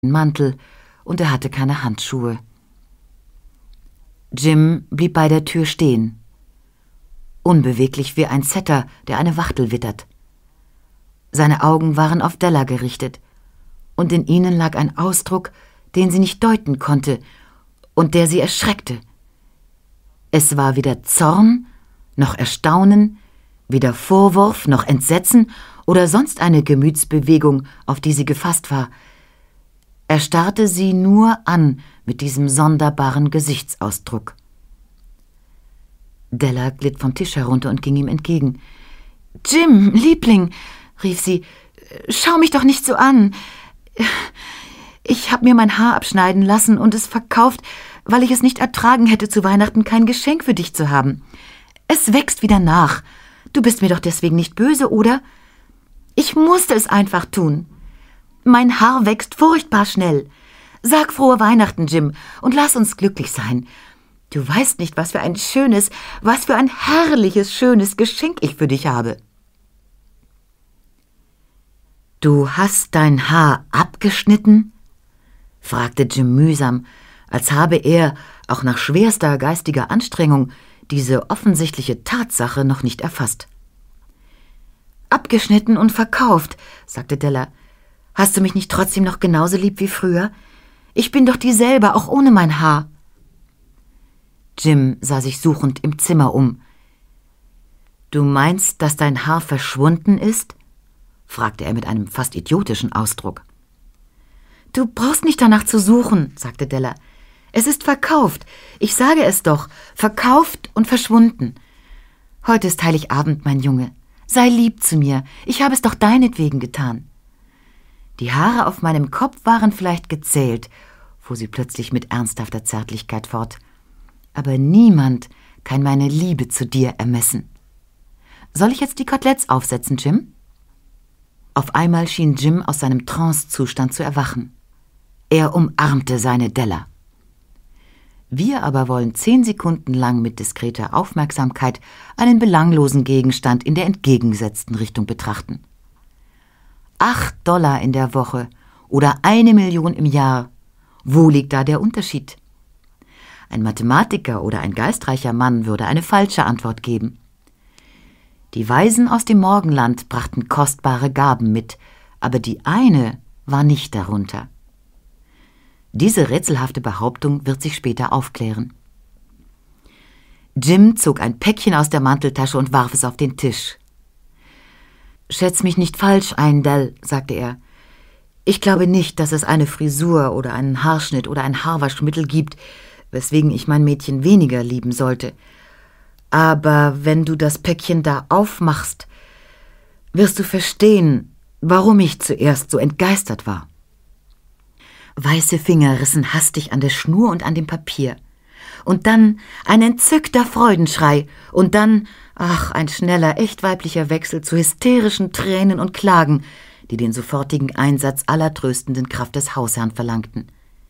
Mantel und er hatte keine Handschuhe. Jim blieb bei der Tür stehen, unbeweglich wie ein Setter, der eine Wachtel wittert. Seine Augen waren auf Della gerichtet, und in ihnen lag ein Ausdruck, den sie nicht deuten konnte und der sie erschreckte. Es war weder Zorn, noch Erstaunen, weder Vorwurf, noch Entsetzen oder sonst eine Gemütsbewegung, auf die sie gefasst war. Er starrte sie nur an mit diesem sonderbaren Gesichtsausdruck. Della glitt vom Tisch herunter und ging ihm entgegen. »Jim, Liebling«, rief sie, »schau mich doch nicht so an. Ich habe mir mein Haar abschneiden lassen und es verkauft, weil ich es nicht ertragen hätte, zu Weihnachten kein Geschenk für dich zu haben. Es wächst wieder nach. Du bist mir doch deswegen nicht böse, oder? Ich musste es einfach tun. Mein Haar wächst furchtbar schnell. Sag frohe Weihnachten, Jim, und lass uns glücklich sein. Du weißt nicht, was für ein herrliches, schönes Geschenk ich für dich habe.« »Du hast dein Haar abgeschnitten?« fragte Jim mühsam, als habe er, auch nach schwerster geistiger Anstrengung, diese offensichtliche Tatsache noch nicht erfasst. »Abgeschnitten und verkauft«, sagte Della. »Hast du mich nicht trotzdem noch genauso lieb wie früher? Ich bin doch dieselbe, auch ohne mein Haar.« Jim sah sich suchend im Zimmer um. »Du meinst, dass dein Haar verschwunden ist?« fragte er mit einem fast idiotischen Ausdruck. »Du brauchst nicht danach zu suchen«, sagte Della. »Es ist verkauft. Ich sage es doch. Verkauft und verschwunden. Heute ist Heiligabend, mein Junge. Sei lieb zu mir. Ich habe es doch deinetwegen getan.« Die Haare auf meinem Kopf waren vielleicht gezählt, fuhr sie plötzlich mit ernsthafter Zärtlichkeit fort. Aber niemand kann meine Liebe zu dir ermessen. Soll ich jetzt die Koteletts aufsetzen, Jim? Auf einmal schien Jim aus seinem Trancezustand zu erwachen. Er umarmte seine Della. Wir aber wollen 10 Sekunden lang mit diskreter Aufmerksamkeit einen belanglosen Gegenstand in der entgegengesetzten Richtung betrachten. $8 in der Woche oder 1 Million im Jahr. Wo liegt da der Unterschied? Ein Mathematiker oder ein geistreicher Mann würde eine falsche Antwort geben. Die Weisen aus dem Morgenland brachten kostbare Gaben mit, aber die eine war nicht darunter. Diese rätselhafte Behauptung wird sich später aufklären. Jim zog ein Päckchen aus der Manteltasche und warf es auf den Tisch. »Schätz mich nicht falsch ein, Dell«, sagte er. »Ich glaube nicht, dass es eine Frisur oder einen Haarschnitt oder ein Haarwaschmittel gibt, weswegen ich mein Mädchen weniger lieben sollte. Aber wenn du das Päckchen da aufmachst, wirst du verstehen, warum ich zuerst so entgeistert war.« Weiße Finger rissen hastig an der Schnur und an dem Papier. Und dann ein entzückter Freudenschrei und dann, ein schneller, echt weiblicher Wechsel zu hysterischen Tränen und Klagen, die den sofortigen Einsatz aller tröstenden Kraft des Hausherrn verlangten.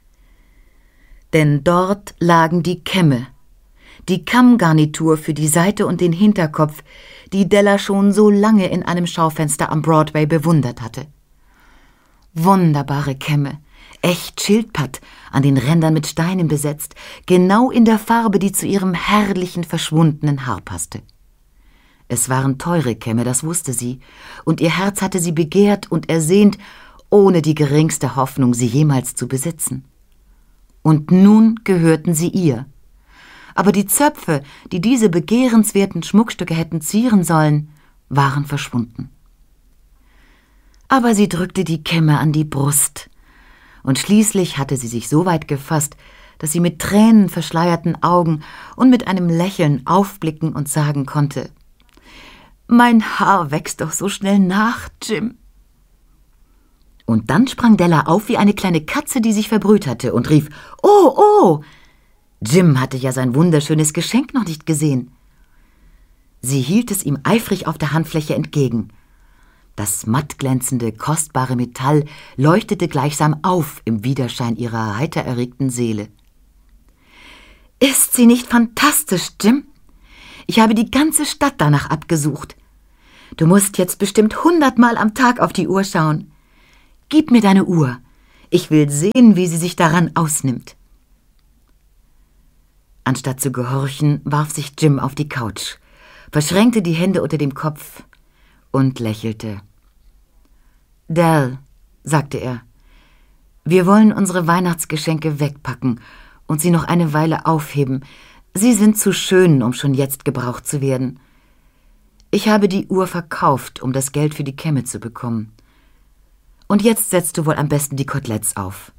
Denn dort lagen die Kämme, die Kammgarnitur für die Seite und den Hinterkopf, die Della schon so lange in einem Schaufenster am Broadway bewundert hatte. Wunderbare Kämme, echt Schildpatt, an den Rändern mit Steinen besetzt, genau in der Farbe, die zu ihrem herrlichen, verschwundenen Haar passte. Es waren teure Kämme, das wusste sie, und ihr Herz hatte sie begehrt und ersehnt, ohne die geringste Hoffnung, sie jemals zu besitzen. Und nun gehörten sie ihr. Aber die Zöpfe, die diese begehrenswerten Schmuckstücke hätten zieren sollen, waren verschwunden. Aber sie drückte die Kämme an die Brust, und schließlich hatte sie sich so weit gefasst, dass sie mit tränenverschleierten Augen und mit einem Lächeln aufblicken und sagen konnte: »Mein Haar wächst doch so schnell nach, Jim.« Und dann sprang Della auf wie eine kleine Katze, die sich verbrüht hatte, und rief: »Oh, oh!« Jim hatte ja sein wunderschönes Geschenk noch nicht gesehen. Sie hielt es ihm eifrig auf der Handfläche entgegen. Das mattglänzende, kostbare Metall leuchtete gleichsam auf im Widerschein ihrer heiter erregten Seele. »Ist sie nicht fantastisch, Jim? Ich habe die ganze Stadt danach abgesucht. Du musst jetzt bestimmt 100-mal am Tag auf die Uhr schauen. Gib mir deine Uhr. Ich will sehen, wie sie sich daran ausnimmt. Anstatt zu gehorchen, warf sich Jim auf die Couch, verschränkte die Hände unter dem Kopf und lächelte. »Dell«, sagte er, »wir wollen unsere Weihnachtsgeschenke wegpacken und sie noch eine Weile aufheben. Sie sind zu schön, um schon jetzt gebraucht zu werden. Ich habe die Uhr verkauft, um das Geld für die Kämme zu bekommen. Und jetzt setzt du wohl am besten die Koteletts auf.«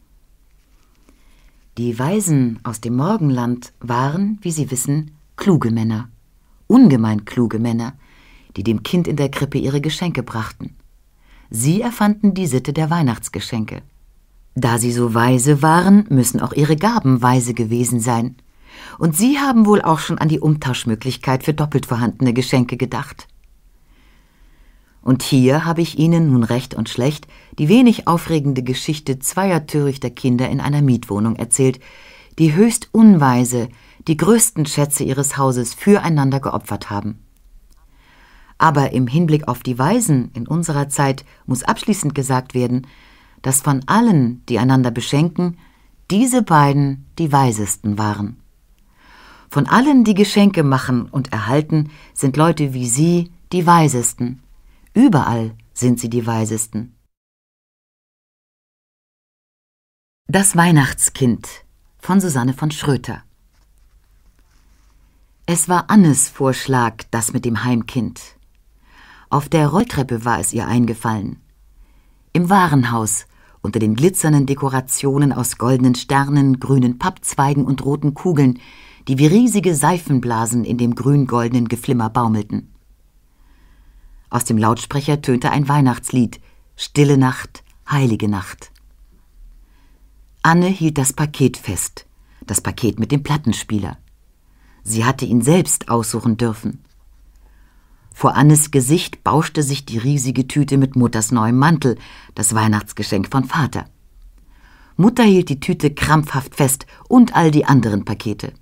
Die Waisen aus dem Morgenland waren, wie Sie wissen, kluge Männer, ungemein kluge Männer, die dem Kind in der Krippe ihre Geschenke brachten. Sie erfanden die Sitte der Weihnachtsgeschenke. Da sie so weise waren, müssen auch ihre Gaben weise gewesen sein. Und sie haben wohl auch schon an die Umtauschmöglichkeit für doppelt vorhandene Geschenke gedacht. Und hier habe ich Ihnen nun recht und schlecht die wenig aufregende Geschichte zweier törichter Kinder in einer Mietwohnung erzählt, die höchst unweise die größten Schätze ihres Hauses füreinander geopfert haben. Aber im Hinblick auf die Waisen in unserer Zeit muss abschließend gesagt werden, dass von allen, die einander beschenken, diese beiden die weisesten waren. Von allen, die Geschenke machen und erhalten, sind Leute wie Sie die weisesten. Überall sind sie die weisesten. Das Weihnachtskind von Susanne von Schröter. Es war Annes Vorschlag, das mit dem Heimkind. Auf der Rolltreppe war es ihr eingefallen. Im Warenhaus, unter den glitzernden Dekorationen aus goldenen Sternen, grünen Pappzweigen und roten Kugeln, die wie riesige Seifenblasen in dem grün-goldenen Geflimmer baumelten. Aus dem Lautsprecher tönte ein Weihnachtslied, »Stille Nacht, heilige Nacht«. Anne hielt das Paket fest, das Paket mit dem Plattenspieler. Sie hatte ihn selbst aussuchen dürfen. Vor Annes Gesicht bauschte sich die riesige Tüte mit Mutters neuem Mantel, das Weihnachtsgeschenk von Vater. Mutter hielt die Tüte krampfhaft fest und all die anderen Pakete.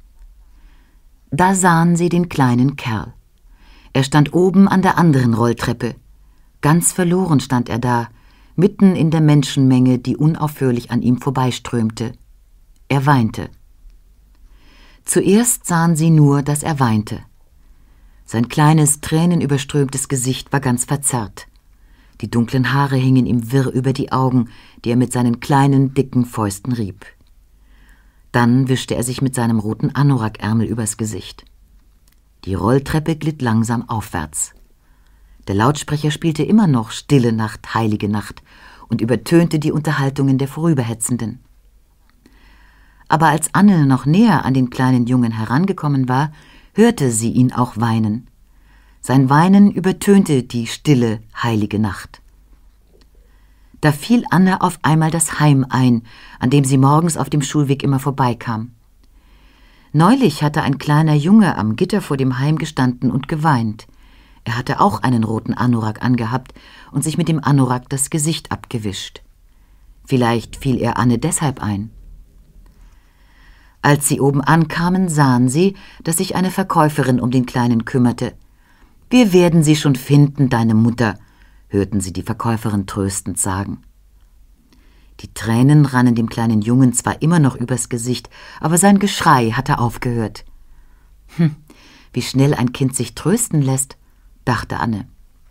Da sahen sie den kleinen Kerl. Er stand oben an der anderen Rolltreppe. Ganz verloren stand er da, mitten in der Menschenmenge, die unaufhörlich an ihm vorbeiströmte. Er weinte. Zuerst sahen sie nur, dass er weinte. Sein kleines, tränenüberströmtes Gesicht war ganz verzerrt. Die dunklen Haare hingen ihm wirr über die Augen, die er mit seinen kleinen, dicken Fäusten rieb. Dann wischte er sich mit seinem roten Anorakärmel übers Gesicht. Die Rolltreppe glitt langsam aufwärts. Der Lautsprecher spielte immer noch »Stille Nacht, heilige Nacht« und übertönte die Unterhaltungen der Vorüberhetzenden. Aber als Anne noch näher an den kleinen Jungen herangekommen war, hörte sie ihn auch weinen. Sein Weinen übertönte die stille, heilige Nacht. Da fiel Anne auf einmal das Heim ein, an dem sie morgens auf dem Schulweg immer vorbeikam. Neulich hatte ein kleiner Junge am Gitter vor dem Heim gestanden und geweint. Er hatte auch einen roten Anorak angehabt und sich mit dem Anorak das Gesicht abgewischt. Vielleicht fiel er Anne deshalb ein. Als sie oben ankamen, sahen sie, dass sich eine Verkäuferin um den Kleinen kümmerte. »Wir werden sie schon finden, deine Mutter«, hörten sie die Verkäuferin tröstend sagen. Die Tränen rannen dem kleinen Jungen zwar immer noch übers Gesicht, aber sein Geschrei hatte aufgehört. Wie schnell ein Kind sich trösten lässt, dachte Anne.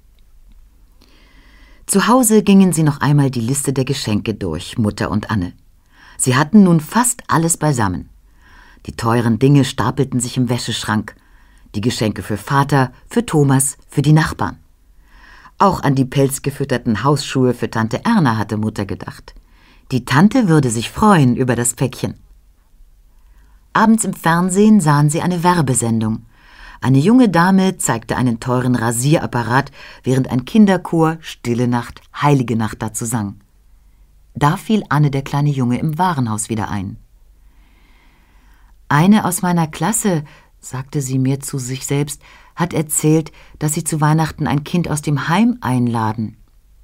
Zu Hause gingen sie noch einmal die Liste der Geschenke durch, Mutter und Anne. Sie hatten nun fast alles beisammen. Die teuren Dinge stapelten sich im Wäscheschrank. Die Geschenke für Vater, für Thomas, für die Nachbarn. Auch an die pelzgefütterten Hausschuhe für Tante Erna hatte Mutter gedacht. Die Tante würde sich freuen über das Päckchen. Abends im Fernsehen sahen sie eine Werbesendung. Eine junge Dame zeigte einen teuren Rasierapparat, während ein Kinderchor »Stille Nacht, heilige Nacht« dazu sang. Da fiel Anne der kleine Junge im Warenhaus wieder ein. »Eine aus meiner Klasse«, sagte sie mir zu sich selbst, »hat erzählt, dass sie zu Weihnachten ein Kind aus dem Heim einladen.«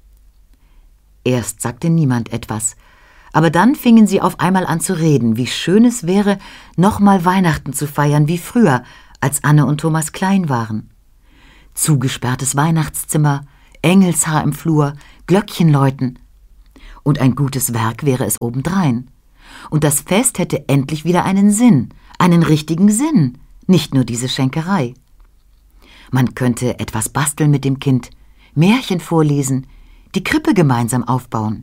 Erst sagte niemand etwas, aber dann fingen sie auf einmal an zu reden, wie schön es wäre, nochmal Weihnachten zu feiern wie früher, als Anne und Thomas klein waren. Zugesperrtes Weihnachtszimmer, Engelshaar im Flur, Glöckchen läuten. Und ein gutes Werk wäre es obendrein. Und das Fest hätte endlich wieder einen Sinn, einen richtigen Sinn, nicht nur diese Schenkerei. Man könnte etwas basteln mit dem Kind, Märchen vorlesen, die Krippe gemeinsam aufbauen.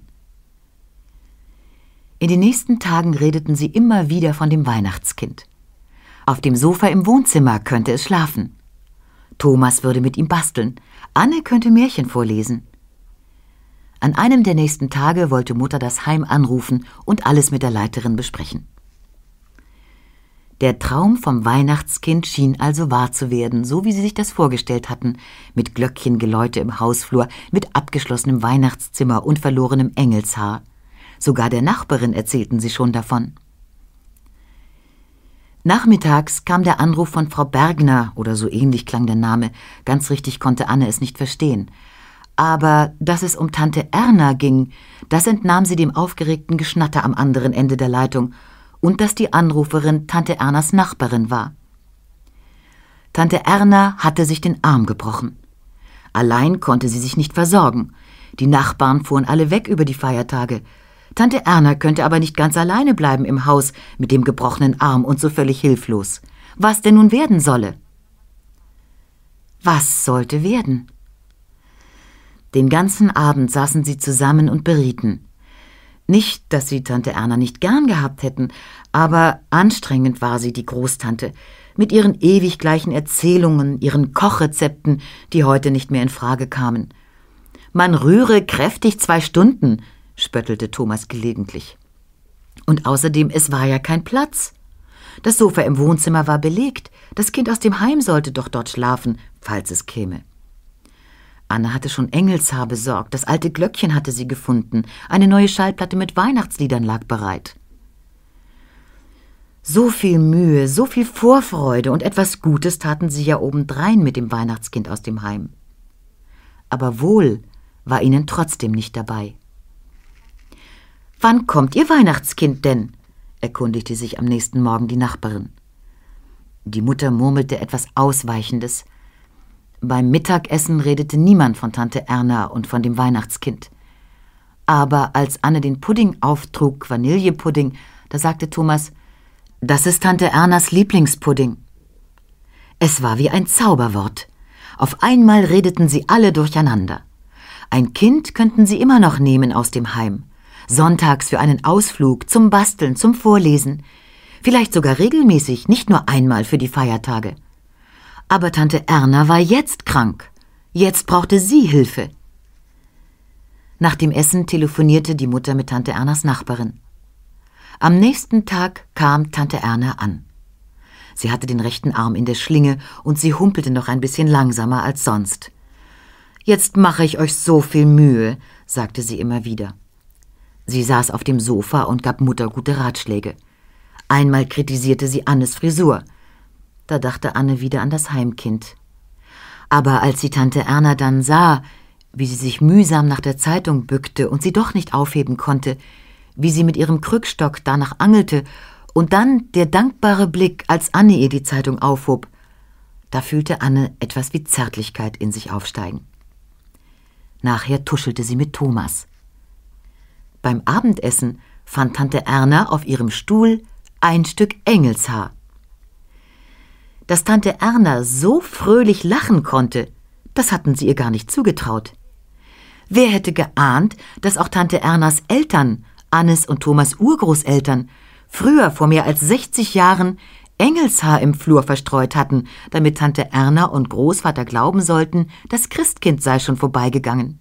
In den nächsten Tagen redeten sie immer wieder von dem Weihnachtskind. Auf dem Sofa im Wohnzimmer könnte es schlafen. Thomas würde mit ihm basteln, Anne könnte Märchen vorlesen. An einem der nächsten Tage wollte Mutter das Heim anrufen und alles mit der Leiterin besprechen. Der Traum vom Weihnachtskind schien also wahr zu werden, so wie sie sich das vorgestellt hatten, mit Glöckchengeläute im Hausflur, mit abgeschlossenem Weihnachtszimmer und verlorenem Engelshaar. Sogar der Nachbarin erzählten sie schon davon. Nachmittags kam der Anruf von Frau Bergner, oder so ähnlich klang der Name, ganz richtig konnte Anne es nicht verstehen. Aber dass es um Tante Erna ging, das entnahm sie dem aufgeregten Geschnatter am anderen Ende der Leitung und dass die Anruferin Tante Ernas Nachbarin war. Tante Erna hatte sich den Arm gebrochen. Allein konnte sie sich nicht versorgen. Die Nachbarn fuhren alle weg über die Feiertage. Tante Erna könnte aber nicht ganz alleine bleiben im Haus mit dem gebrochenen Arm und so völlig hilflos. Was denn nun werden solle? Was sollte werden? Den ganzen Abend saßen sie zusammen und berieten. Nicht, dass sie Tante Erna nicht gern gehabt hätten, aber anstrengend war sie, die Großtante, mit ihren ewig gleichen Erzählungen, ihren Kochrezepten, die heute nicht mehr in Frage kamen. Man rühre kräftig 2 Stunden, spöttelte Thomas gelegentlich. Und außerdem, es war ja kein Platz. Das Sofa im Wohnzimmer war belegt, das Kind aus dem Heim sollte doch dort schlafen, falls es käme. Anne hatte schon Engelshaar besorgt, das alte Glöckchen hatte sie gefunden, eine neue Schallplatte mit Weihnachtsliedern lag bereit. So viel Mühe, so viel Vorfreude und etwas Gutes taten sie ja obendrein mit dem Weihnachtskind aus dem Heim. Aber wohl war ihnen trotzdem nicht dabei. »Wann kommt Ihr Weihnachtskind denn?« erkundigte sich am nächsten Morgen die Nachbarin. Die Mutter murmelte etwas Ausweichendes. Beim Mittagessen redete niemand von Tante Erna und von dem Weihnachtskind. Aber als Anne den Pudding auftrug, Vanillepudding, da sagte Thomas, »Das ist Tante Ernas Lieblingspudding.« Es war wie ein Zauberwort. Auf einmal redeten sie alle durcheinander. Ein Kind könnten sie immer noch nehmen aus dem Heim. Sonntags für einen Ausflug, zum Basteln, zum Vorlesen. Vielleicht sogar regelmäßig, nicht nur einmal für die Feiertage. Aber Tante Erna war jetzt krank. Jetzt brauchte sie Hilfe. Nach dem Essen telefonierte die Mutter mit Tante Ernas Nachbarin. Am nächsten Tag kam Tante Erna an. Sie hatte den rechten Arm in der Schlinge und sie humpelte noch ein bisschen langsamer als sonst. »Jetzt mache ich euch so viel Mühe«, sagte sie immer wieder. Sie saß auf dem Sofa und gab Mutter gute Ratschläge. Einmal kritisierte sie Annes Frisur. Da dachte Anne wieder an das Heimkind. Aber als sie Tante Erna dann sah, wie sie sich mühsam nach der Zeitung bückte und sie doch nicht aufheben konnte, wie sie mit ihrem Krückstock danach angelte und dann der dankbare Blick, als Anne ihr die Zeitung aufhob, da fühlte Anne etwas wie Zärtlichkeit in sich aufsteigen. Nachher tuschelte sie mit Thomas. Beim Abendessen fand Tante Erna auf ihrem Stuhl ein Stück Engelshaar. Dass Tante Erna so fröhlich lachen konnte, das hatten sie ihr gar nicht zugetraut. Wer hätte geahnt, dass auch Tante Ernas Eltern, Annes und Thomas Urgroßeltern, früher vor mehr als 60 Jahren Engelshaar im Flur verstreut hatten, damit Tante Erna und Großvater glauben sollten, das Christkind sei schon vorbeigegangen.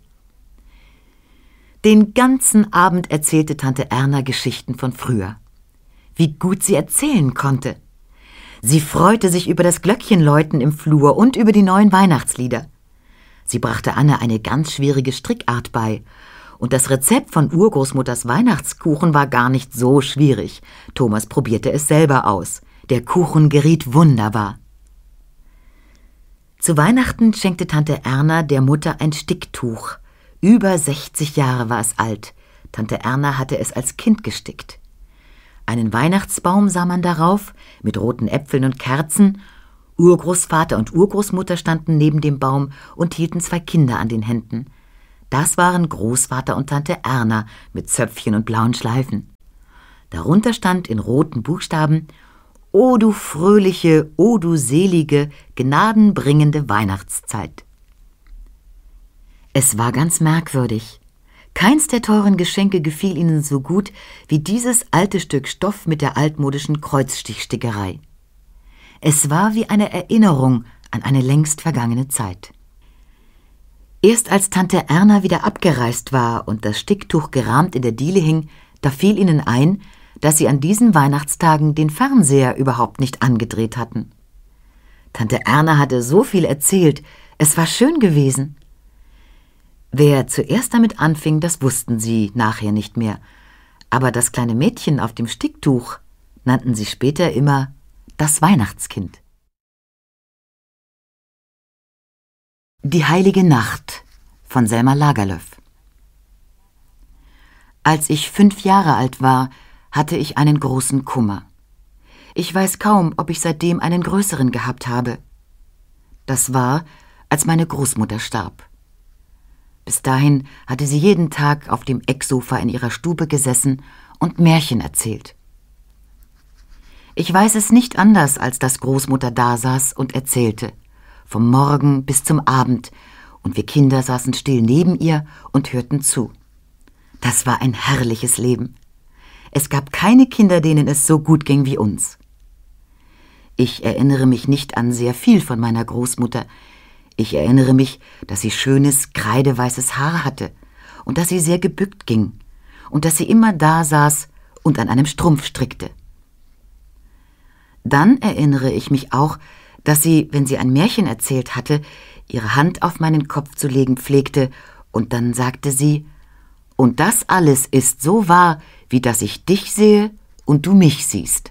Den ganzen Abend erzählte Tante Erna Geschichten von früher. Wie gut sie erzählen konnte. Sie freute sich über das Glöckchenläuten im Flur und über die neuen Weihnachtslieder. Sie brachte Anne eine ganz schwierige Strickart bei. Und das Rezept von Urgroßmutters Weihnachtskuchen war gar nicht so schwierig. Thomas probierte es selber aus. Der Kuchen geriet wunderbar. Zu Weihnachten schenkte Tante Erna der Mutter ein Sticktuch. Über 60 Jahre war es alt. Tante Erna hatte es als Kind gestickt. Einen Weihnachtsbaum sah man darauf, mit roten Äpfeln und Kerzen. Urgroßvater und Urgroßmutter standen neben dem Baum und hielten 2 Kinder an den Händen. Das waren Großvater und Tante Erna mit Zöpfchen und blauen Schleifen. Darunter stand in roten Buchstaben: »O du fröhliche, o du selige, gnadenbringende Weihnachtszeit.« Es war ganz merkwürdig. Keins der teuren Geschenke gefiel ihnen so gut wie dieses alte Stück Stoff mit der altmodischen Kreuzstichstickerei. Es war wie eine Erinnerung an eine längst vergangene Zeit. Erst als Tante Erna wieder abgereist war und das Sticktuch gerahmt in der Diele hing, da fiel ihnen ein, dass sie an diesen Weihnachtstagen den Fernseher überhaupt nicht angedreht hatten. Tante Erna hatte so viel erzählt, es war schön gewesen. Wer zuerst damit anfing, das wussten sie nachher nicht mehr, aber das kleine Mädchen auf dem Sticktuch nannten sie später immer das Weihnachtskind. Die heilige Nacht von Selma Lagerlöf. Als ich 5 Jahre alt war, hatte ich einen großen Kummer. Ich weiß kaum, ob ich seitdem einen größeren gehabt habe. Das war, als meine Großmutter starb. Bis dahin hatte sie jeden Tag auf dem Ecksofa in ihrer Stube gesessen und Märchen erzählt. Ich weiß es nicht anders, als dass Großmutter dasaß und erzählte, vom Morgen bis zum Abend, und wir Kinder saßen still neben ihr und hörten zu. Das war ein herrliches Leben. Es gab keine Kinder, denen es so gut ging wie uns. Ich erinnere mich nicht an sehr viel von meiner Großmutter. Ich erinnere mich, dass sie schönes, kreideweißes Haar hatte und dass sie sehr gebückt ging und dass sie immer da saß und an einem Strumpf strickte. Dann erinnere ich mich auch, dass sie, wenn sie ein Märchen erzählt hatte, ihre Hand auf meinen Kopf zu legen pflegte, und dann sagte sie: »Und das alles ist so wahr, wie dass ich dich sehe und du mich siehst.«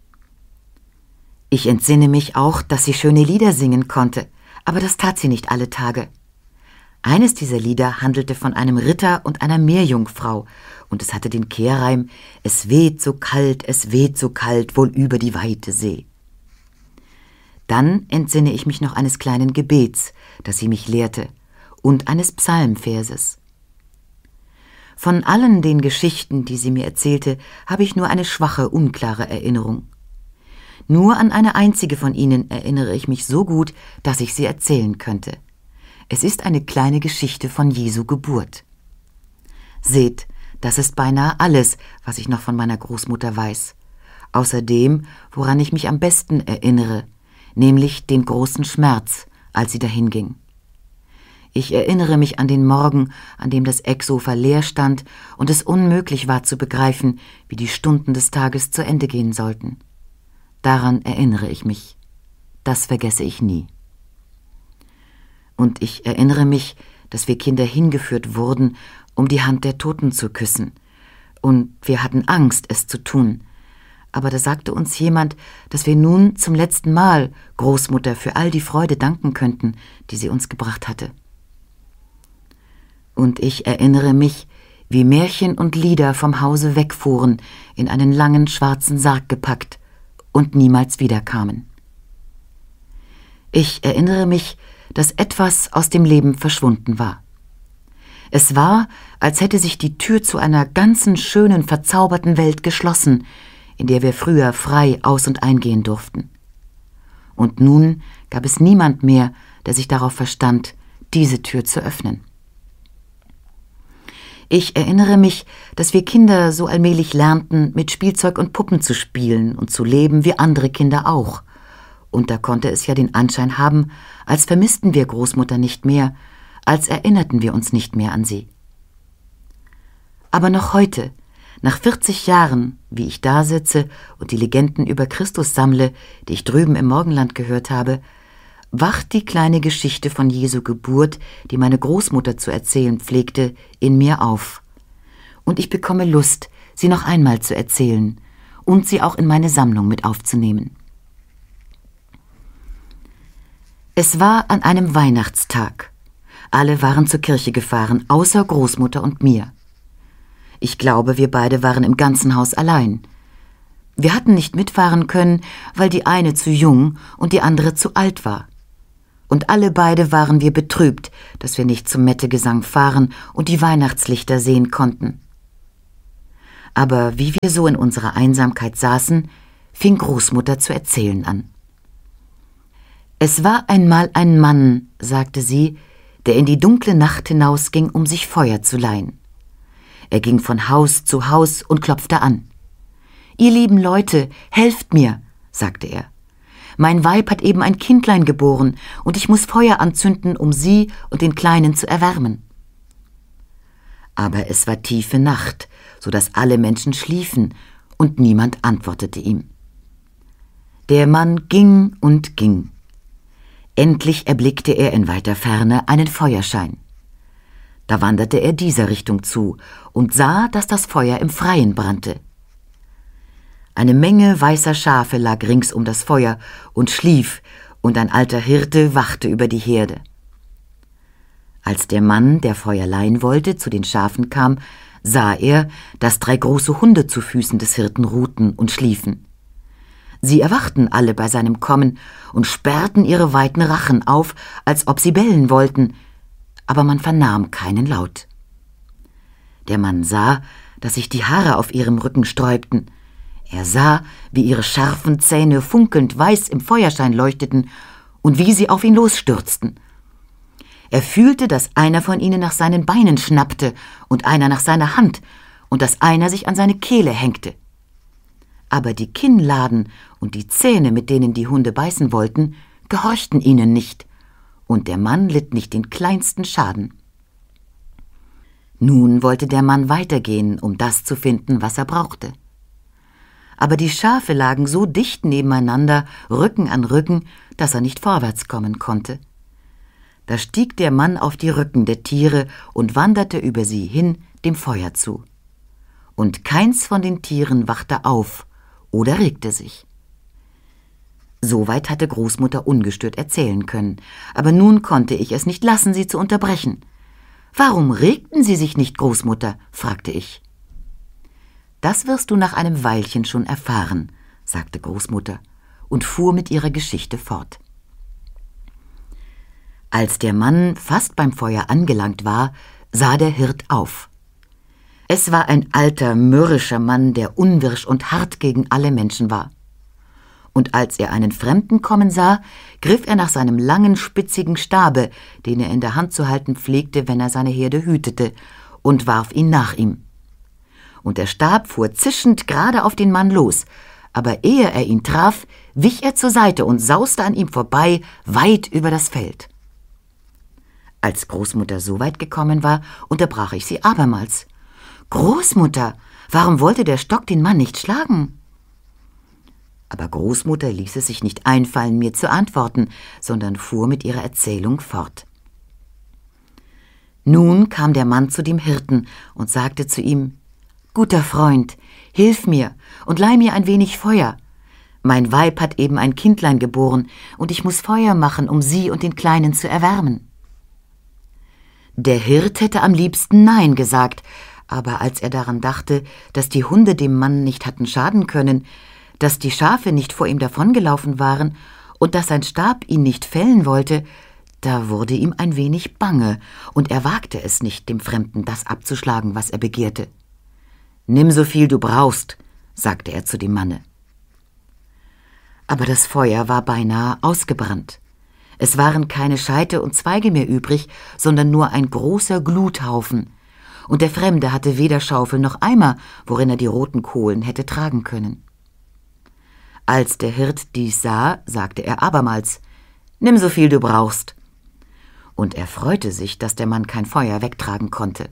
Ich entsinne mich auch, dass sie schöne Lieder singen konnte, aber das tat sie nicht alle Tage. Eines dieser Lieder handelte von einem Ritter und einer Meerjungfrau, und es hatte den Kehrreim: »Es weht so kalt, wohl über die weite See.« Dann entsinne ich mich noch eines kleinen Gebets, das sie mich lehrte, und eines Psalmverses. Von allen den Geschichten, die sie mir erzählte, habe ich nur eine schwache, unklare Erinnerung. Nur an eine einzige von ihnen erinnere ich mich so gut, dass ich sie erzählen könnte. Es ist eine kleine Geschichte von Jesu Geburt. Seht, das ist beinahe alles, was ich noch von meiner Großmutter weiß. Außer dem, woran ich mich am besten erinnere, nämlich den großen Schmerz, als sie dahinging. Ich erinnere mich an den Morgen, an dem das Ecksofa leer stand und es unmöglich war zu begreifen, wie die Stunden des Tages zu Ende gehen sollten. Daran erinnere ich mich. Das vergesse ich nie. Und ich erinnere mich, dass wir Kinder hingeführt wurden, um die Hand der Toten zu küssen. Und wir hatten Angst, es zu tun. Aber da sagte uns jemand, dass wir nun zum letzten Mal Großmutter für all die Freude danken könnten, die sie uns gebracht hatte. Und ich erinnere mich, wie Märchen und Lieder vom Hause wegfuhren, in einen langen schwarzen Sarg gepackt und niemals wiederkamen. Ich erinnere mich, dass etwas aus dem Leben verschwunden war. Es war, als hätte sich die Tür zu einer ganzen schönen, verzauberten Welt geschlossen, in der wir früher frei aus- und eingehen durften. Und nun gab es niemand mehr, der sich darauf verstand, diese Tür zu öffnen. Ich erinnere mich, dass wir Kinder so allmählich lernten, mit Spielzeug und Puppen zu spielen und zu leben wie andere Kinder auch. Und da konnte es ja den Anschein haben, als vermissten wir Großmutter nicht mehr, als erinnerten wir uns nicht mehr an sie. Aber noch heute, nach 40 Jahren, wie ich da sitze und die Legenden über Christus sammle, die ich drüben im Morgenland gehört habe, wacht die kleine Geschichte von Jesu Geburt, die meine Großmutter zu erzählen pflegte, in mir auf. Und ich bekomme Lust, sie noch einmal zu erzählen und sie auch in meine Sammlung mit aufzunehmen. Es war an einem Weihnachtstag. Alle waren zur Kirche gefahren, außer Großmutter und mir. Ich glaube, wir beide waren im ganzen Haus allein. Wir hatten nicht mitfahren können, weil die eine zu jung und die andere zu alt war. und alle beide waren wir betrübt, dass wir nicht zum Mettegesang fahren und die Weihnachtslichter sehen konnten. Aber wie wir so in unserer Einsamkeit saßen, fing Großmutter zu erzählen an. »Es war einmal ein Mann«, sagte sie, »der in die dunkle Nacht hinausging, um sich Feuer zu leihen. Er ging von Haus zu Haus und klopfte an. »Ihr lieben Leute, helft mir«, sagte er. »Mein Weib hat eben ein Kindlein geboren, und ich muss Feuer anzünden, um sie und den Kleinen zu erwärmen.« Aber es war tiefe Nacht, so dass alle Menschen schliefen, und niemand antwortete ihm. Der Mann ging und ging. Endlich erblickte er in weiter Ferne einen Feuerschein. Da wanderte er dieser Richtung zu und sah, dass das Feuer im Freien brannte. Eine Menge weißer Schafe lag rings um das Feuer und schlief, und ein alter Hirte wachte über die Herde. Als der Mann, der Feuer leihen wollte, zu den Schafen kam, sah er, dass 3 große Hunde zu Füßen des Hirten ruhten und schliefen. Sie erwachten alle bei seinem Kommen und sperrten ihre weiten Rachen auf, als ob sie bellen wollten, aber man vernahm keinen Laut. Der Mann sah, dass sich die Haare auf ihrem Rücken sträubten. Er sah, wie ihre scharfen Zähne funkelnd weiß im Feuerschein leuchteten und wie sie auf ihn losstürzten. Er fühlte, dass einer von ihnen nach seinen Beinen schnappte und einer nach seiner Hand und dass einer sich an seine Kehle hängte. Aber die Kinnladen und die Zähne, mit denen die Hunde beißen wollten, gehorchten ihnen nicht, und der Mann litt nicht den kleinsten Schaden. Nun wollte der Mann weitergehen, um das zu finden, was er brauchte. Aber die Schafe lagen so dicht nebeneinander, Rücken an Rücken, dass er nicht vorwärts kommen konnte. Da stieg der Mann auf die Rücken der Tiere und wanderte über sie hin dem Feuer zu. Und keins von den Tieren wachte auf oder regte sich. Soweit hatte Großmutter ungestört erzählen können, aber nun konnte ich es nicht lassen, sie zu unterbrechen. »Warum regten Sie sich nicht, Großmutter?« fragte ich. »Das wirst du nach einem Weilchen schon erfahren«, sagte Großmutter und fuhr mit ihrer Geschichte fort. Als der Mann fast beim Feuer angelangt war, sah der Hirt auf. Es war ein alter, mürrischer Mann, der unwirsch und hart gegen alle Menschen war. Und als er einen Fremden kommen sah, griff er nach seinem langen, spitzigen Stabe, den er in der Hand zu halten pflegte, wenn er seine Herde hütete, und warf ihn nach ihm. Und der Stab fuhr zischend gerade auf den Mann los, aber ehe er ihn traf, wich er zur Seite und sauste an ihm vorbei, weit über das Feld. Als Großmutter so weit gekommen war, unterbrach ich sie abermals. »Großmutter, warum wollte der Stock den Mann nicht schlagen?« Aber Großmutter ließ es sich nicht einfallen, mir zu antworten, sondern fuhr mit ihrer Erzählung fort. Nun kam der Mann zu dem Hirten und sagte zu ihm: »Guter Freund, hilf mir und leih mir ein wenig Feuer. Mein Weib hat eben ein Kindlein geboren, und ich muss Feuer machen, um sie und den Kleinen zu erwärmen.« Der Hirt hätte am liebsten Nein gesagt, aber als er daran dachte, dass die Hunde dem Mann nicht hatten schaden können, dass die Schafe nicht vor ihm davongelaufen waren und dass sein Stab ihn nicht fällen wollte, da wurde ihm ein wenig bange, und er wagte es nicht, dem Fremden das abzuschlagen, was er begehrte. »Nimm so viel du brauchst«, sagte er zu dem Manne. Aber das Feuer war beinahe ausgebrannt. Es waren keine Scheite und Zweige mehr übrig, sondern nur ein großer Gluthaufen, und der Fremde hatte weder Schaufel noch Eimer, worin er die roten Kohlen hätte tragen können. Als der Hirt dies sah, sagte er abermals: »Nimm so viel du brauchst.« Und er freute sich, dass der Mann kein Feuer wegtragen konnte.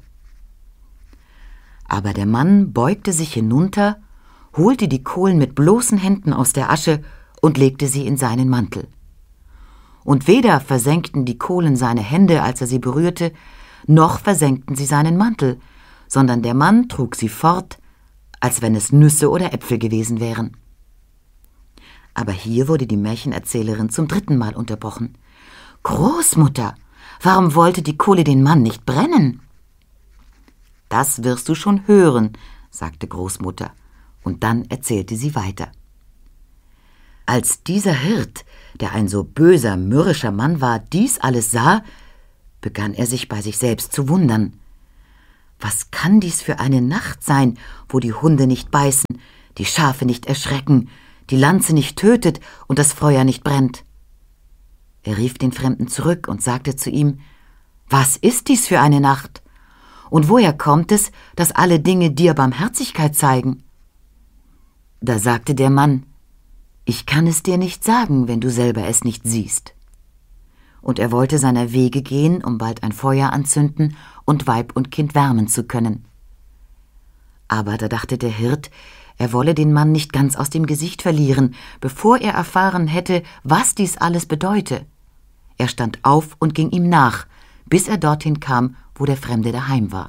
Aber der Mann beugte sich hinunter, holte die Kohlen mit bloßen Händen aus der Asche und legte sie in seinen Mantel. Und weder versenkten die Kohlen seine Hände, als er sie berührte, noch versenkten sie seinen Mantel, sondern der Mann trug sie fort, als wenn es Nüsse oder Äpfel gewesen wären. Aber hier wurde die Märchenerzählerin zum 3. Mal unterbrochen. »Großmutter, warum wollte die Kohle den Mann nicht brennen?« »Das wirst du schon hören«, sagte Großmutter, und dann erzählte sie weiter. Als dieser Hirt, der ein so böser, mürrischer Mann war, dies alles sah, begann er sich bei sich selbst zu wundern. Was kann dies für eine Nacht sein, wo die Hunde nicht beißen, die Schafe nicht erschrecken, die Lanze nicht tötet und das Feuer nicht brennt? Er rief den Fremden zurück und sagte zu ihm: Was ist dies für eine Nacht? Und woher kommt es, dass alle Dinge dir Barmherzigkeit zeigen? Da sagte der Mann: Ich kann es dir nicht sagen, wenn du selber es nicht siehst. Und er wollte seiner Wege gehen, um bald ein Feuer anzünden und Weib und Kind wärmen zu können. Aber da dachte der Hirt, er wolle den Mann nicht ganz aus dem Gesicht verlieren, bevor er erfahren hätte, was dies alles bedeute. Er stand auf und ging ihm nach, bis er dorthin kam, wo der Fremde daheim war.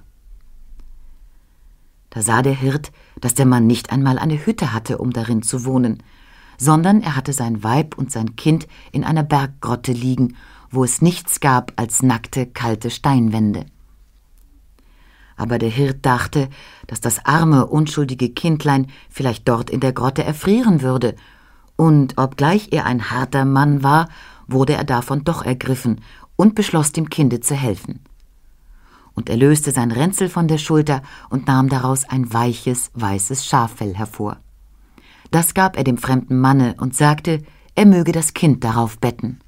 Da sah der Hirt, dass der Mann nicht einmal eine Hütte hatte, um darin zu wohnen, sondern er hatte sein Weib und sein Kind in einer Berggrotte liegen, wo es nichts gab als nackte, kalte Steinwände. Aber der Hirt dachte, dass das arme, unschuldige Kindlein vielleicht dort in der Grotte erfrieren würde, und obgleich er ein harter Mann war, wurde er davon doch ergriffen und beschloss, dem Kinde zu helfen. Und er löste sein Ränzel von der Schulter und nahm daraus ein weiches, weißes Schaffell hervor. Das gab er dem fremden Manne und sagte, er möge das Kind darauf betten.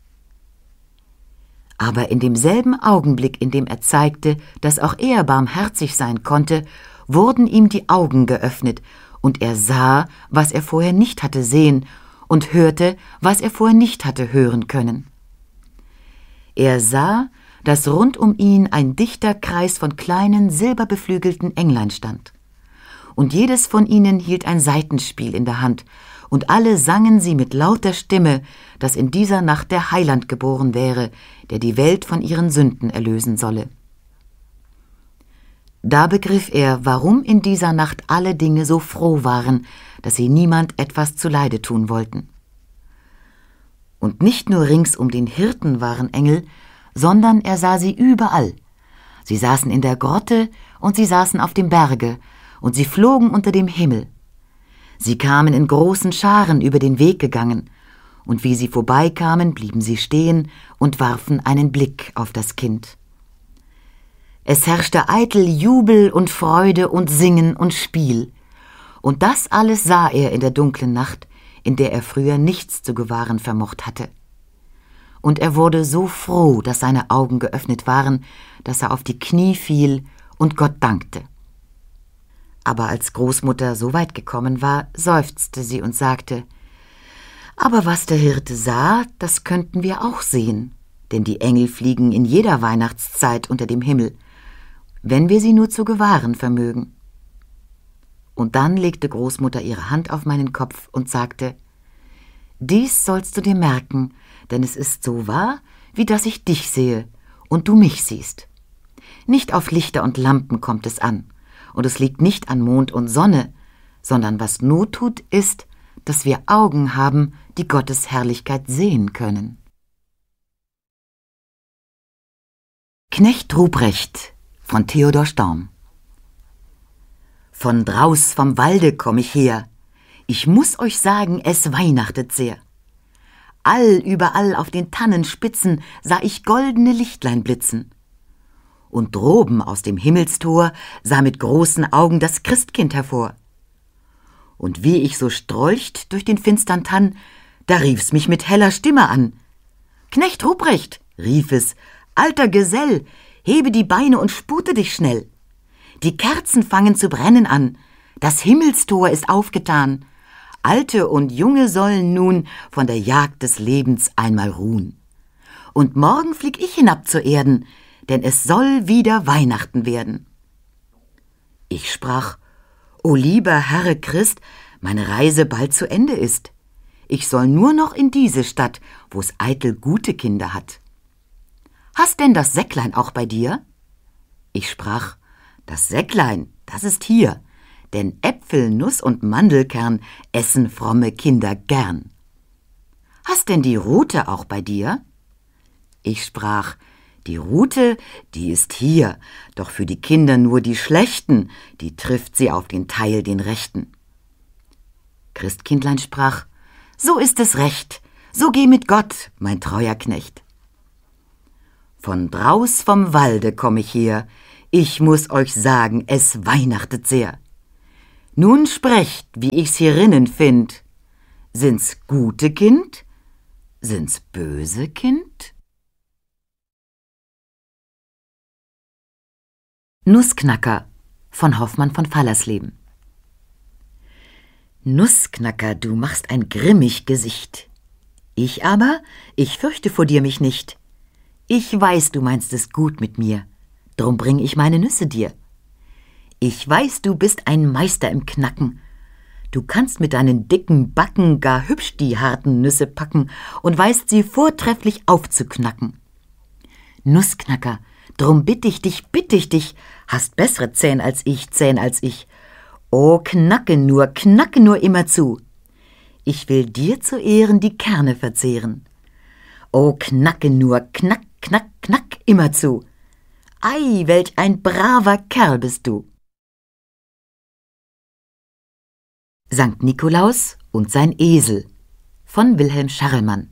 Aber in demselben Augenblick, in dem er zeigte, dass auch er barmherzig sein konnte, wurden ihm die Augen geöffnet, und er sah, was er vorher nicht hatte sehen, und hörte, was er vorher nicht hatte hören können. Er sah, dass rund um ihn ein dichter Kreis von kleinen, silberbeflügelten Englein stand. Und jedes von ihnen hielt ein Saitenspiel in der Hand, und alle sangen sie mit lauter Stimme, dass in dieser Nacht der Heiland geboren wäre, der die Welt von ihren Sünden erlösen solle. Da begriff er, warum in dieser Nacht alle Dinge so froh waren, dass sie niemand etwas zuleide tun wollten. Und nicht nur rings um den Hirten waren Engel, sondern er sah sie überall. Sie saßen in der Grotte und sie saßen auf dem Berge, und sie flogen unter dem Himmel. Sie kamen in großen Scharen über den Weg gegangen, und wie sie vorbeikamen, blieben sie stehen und warfen einen Blick auf das Kind. Es herrschte eitel Jubel und Freude und Singen und Spiel, und das alles sah er in der dunklen Nacht, in der er früher nichts zu gewahren vermocht hatte. Und er wurde so froh, dass seine Augen geöffnet waren, dass er auf die Knie fiel und Gott dankte. Aber als Großmutter so weit gekommen war, seufzte sie und sagte: Aber was der Hirte sah, das könnten wir auch sehen, denn die Engel fliegen in jeder Weihnachtszeit unter dem Himmel, wenn wir sie nur zu gewahren vermögen. Und dann legte Großmutter ihre Hand auf meinen Kopf und sagte: Dies sollst du dir merken, denn es ist so wahr, wie dass ich dich sehe und du mich siehst. Nicht auf Lichter und Lampen kommt es an, und es liegt nicht an Mond und Sonne, sondern was Not tut, ist, dass wir Augen haben, die Gottes Herrlichkeit sehen können. Knecht Ruprecht von Theodor Storm. Von draus vom Walde komm ich her. Ich muß euch sagen, es weihnachtet sehr. Überall auf den Tannenspitzen sah ich goldene Lichtlein blitzen. Und droben aus dem Himmelstor sah mit großen Augen das Christkind hervor. Und wie ich so strolcht durch den finstern Tann, da rief's mich mit heller Stimme an. »Knecht Ruprecht«, rief es, »alter Gesell, hebe die Beine und spute dich schnell. Die Kerzen fangen zu brennen an, das Himmelstor ist aufgetan. Alte und Junge sollen nun von der Jagd des Lebens einmal ruhen. Und morgen flieg ich hinab zur Erden, denn es soll wieder Weihnachten werden.« Ich sprach: »O lieber Herr Christ, meine Reise bald zu Ende ist. Ich soll nur noch in diese Stadt, wo's eitel gute Kinder hat. Hast denn das Säcklein auch bei dir?« Ich sprach: »Das Säcklein, das ist hier, denn Äpfel, Nuss und Mandelkern essen fromme Kinder gern. Hast denn die Rute auch bei dir?« Ich sprach: »Die Rute, die ist hier, doch für die Kinder nur die Schlechten, die trifft sie auf den Teil den Rechten.« Christkindlein sprach: so ist es recht, so geh mit Gott, mein treuer Knecht. Von draus vom Walde komm ich her, ich muß euch sagen, es weihnachtet sehr. Nun sprecht, wie ich's hierinnen find, sind's gute Kind, sind's böse Kind? Nussknacker von Hoffmann von Fallersleben. Nussknacker, du machst ein grimmig Gesicht. Ich aber, ich fürchte vor dir mich nicht. Ich weiß, du meinst es gut mit mir, drum bring ich meine Nüsse dir. Ich weiß, du bist ein Meister im Knacken. Du kannst mit deinen dicken Backen gar hübsch die harten Nüsse packen und weißt sie vortrefflich aufzuknacken. Nussknacker, drum bitt ich dich, hast bessere Zähn als ich. Oh, knacke nur immerzu. Ich will dir zu Ehren die Kerne verzehren. Oh, knacke nur, knack, knack, knack immerzu. Ei, welch ein braver Kerl bist du. Sankt Nikolaus und sein Esel von Wilhelm Scharrelmann.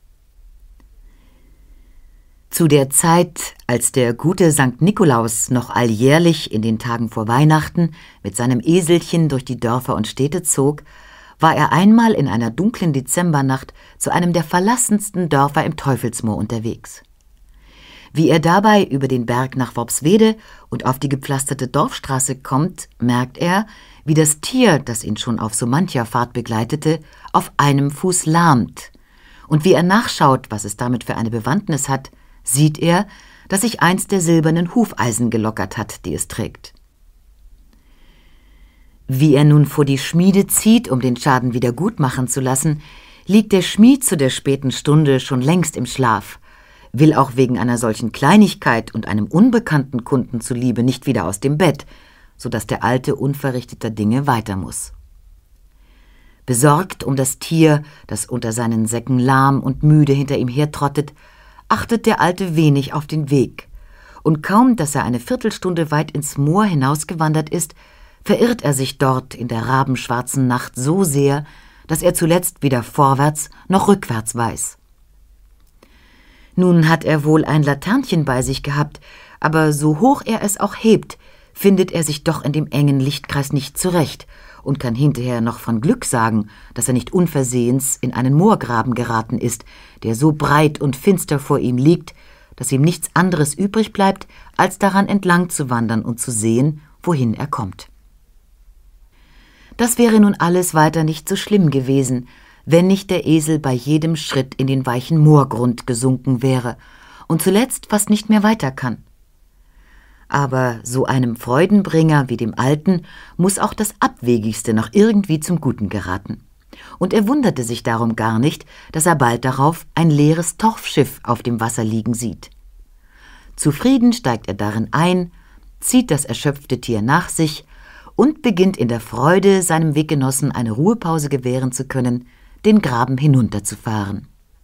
Zu der Zeit, als der gute Sankt Nikolaus noch alljährlich in den Tagen vor Weihnachten mit seinem Eselchen durch die Dörfer und Städte zog, war er einmal in einer dunklen Dezembernacht zu einem der verlassensten Dörfer im Teufelsmoor unterwegs. Wie er dabei über den Berg nach Worpswede und auf die gepflasterte Dorfstraße kommt, merkt er, wie das Tier, das ihn schon auf so mancher Fahrt begleitete, auf einem Fuß lahmt. Und wie er nachschaut, was es damit für eine Bewandtnis hat, sieht er, dass sich eins der silbernen Hufeisen gelockert hat, die es trägt. Wie er nun vor die Schmiede zieht, um den Schaden wieder gut machen zu lassen, liegt der Schmied zu der späten Stunde schon längst im Schlaf, will auch wegen einer solchen Kleinigkeit und einem unbekannten Kunden zuliebe nicht wieder aus dem Bett, so dass der Alte unverrichteter Dinge weiter muß. Besorgt um das Tier, das unter seinen Säcken lahm und müde hinter ihm hertrottet, achtet der Alte wenig auf den Weg, und kaum, dass er eine Viertelstunde weit ins Moor hinausgewandert ist, verirrt er sich dort in der rabenschwarzen Nacht so sehr, dass er zuletzt weder vorwärts noch rückwärts weiß. Nun hat er wohl ein Laternchen bei sich gehabt, aber so hoch er es auch hebt, findet er sich doch in dem engen Lichtkreis nicht zurecht und kann hinterher noch von Glück sagen, dass er nicht unversehens in einen Moorgraben geraten ist, der so breit und finster vor ihm liegt, dass ihm nichts anderes übrig bleibt, als daran entlang zu wandern und zu sehen, wohin er kommt. Das wäre nun alles weiter nicht so schlimm gewesen, wenn nicht der Esel bei jedem Schritt in den weichen Moorgrund gesunken wäre und zuletzt fast nicht mehr weiter kann. Aber so einem Freudenbringer wie dem Alten muß auch das Abwegigste noch irgendwie zum Guten geraten. Und er wunderte sich darum gar nicht, dass er bald darauf ein leeres Torfschiff auf dem Wasser liegen sieht. Zufrieden steigt er darin ein, zieht das erschöpfte Tier nach sich und beginnt in der Freude, seinem Weggenossen eine Ruhepause gewähren zu können, den Graben hinunterzufahren.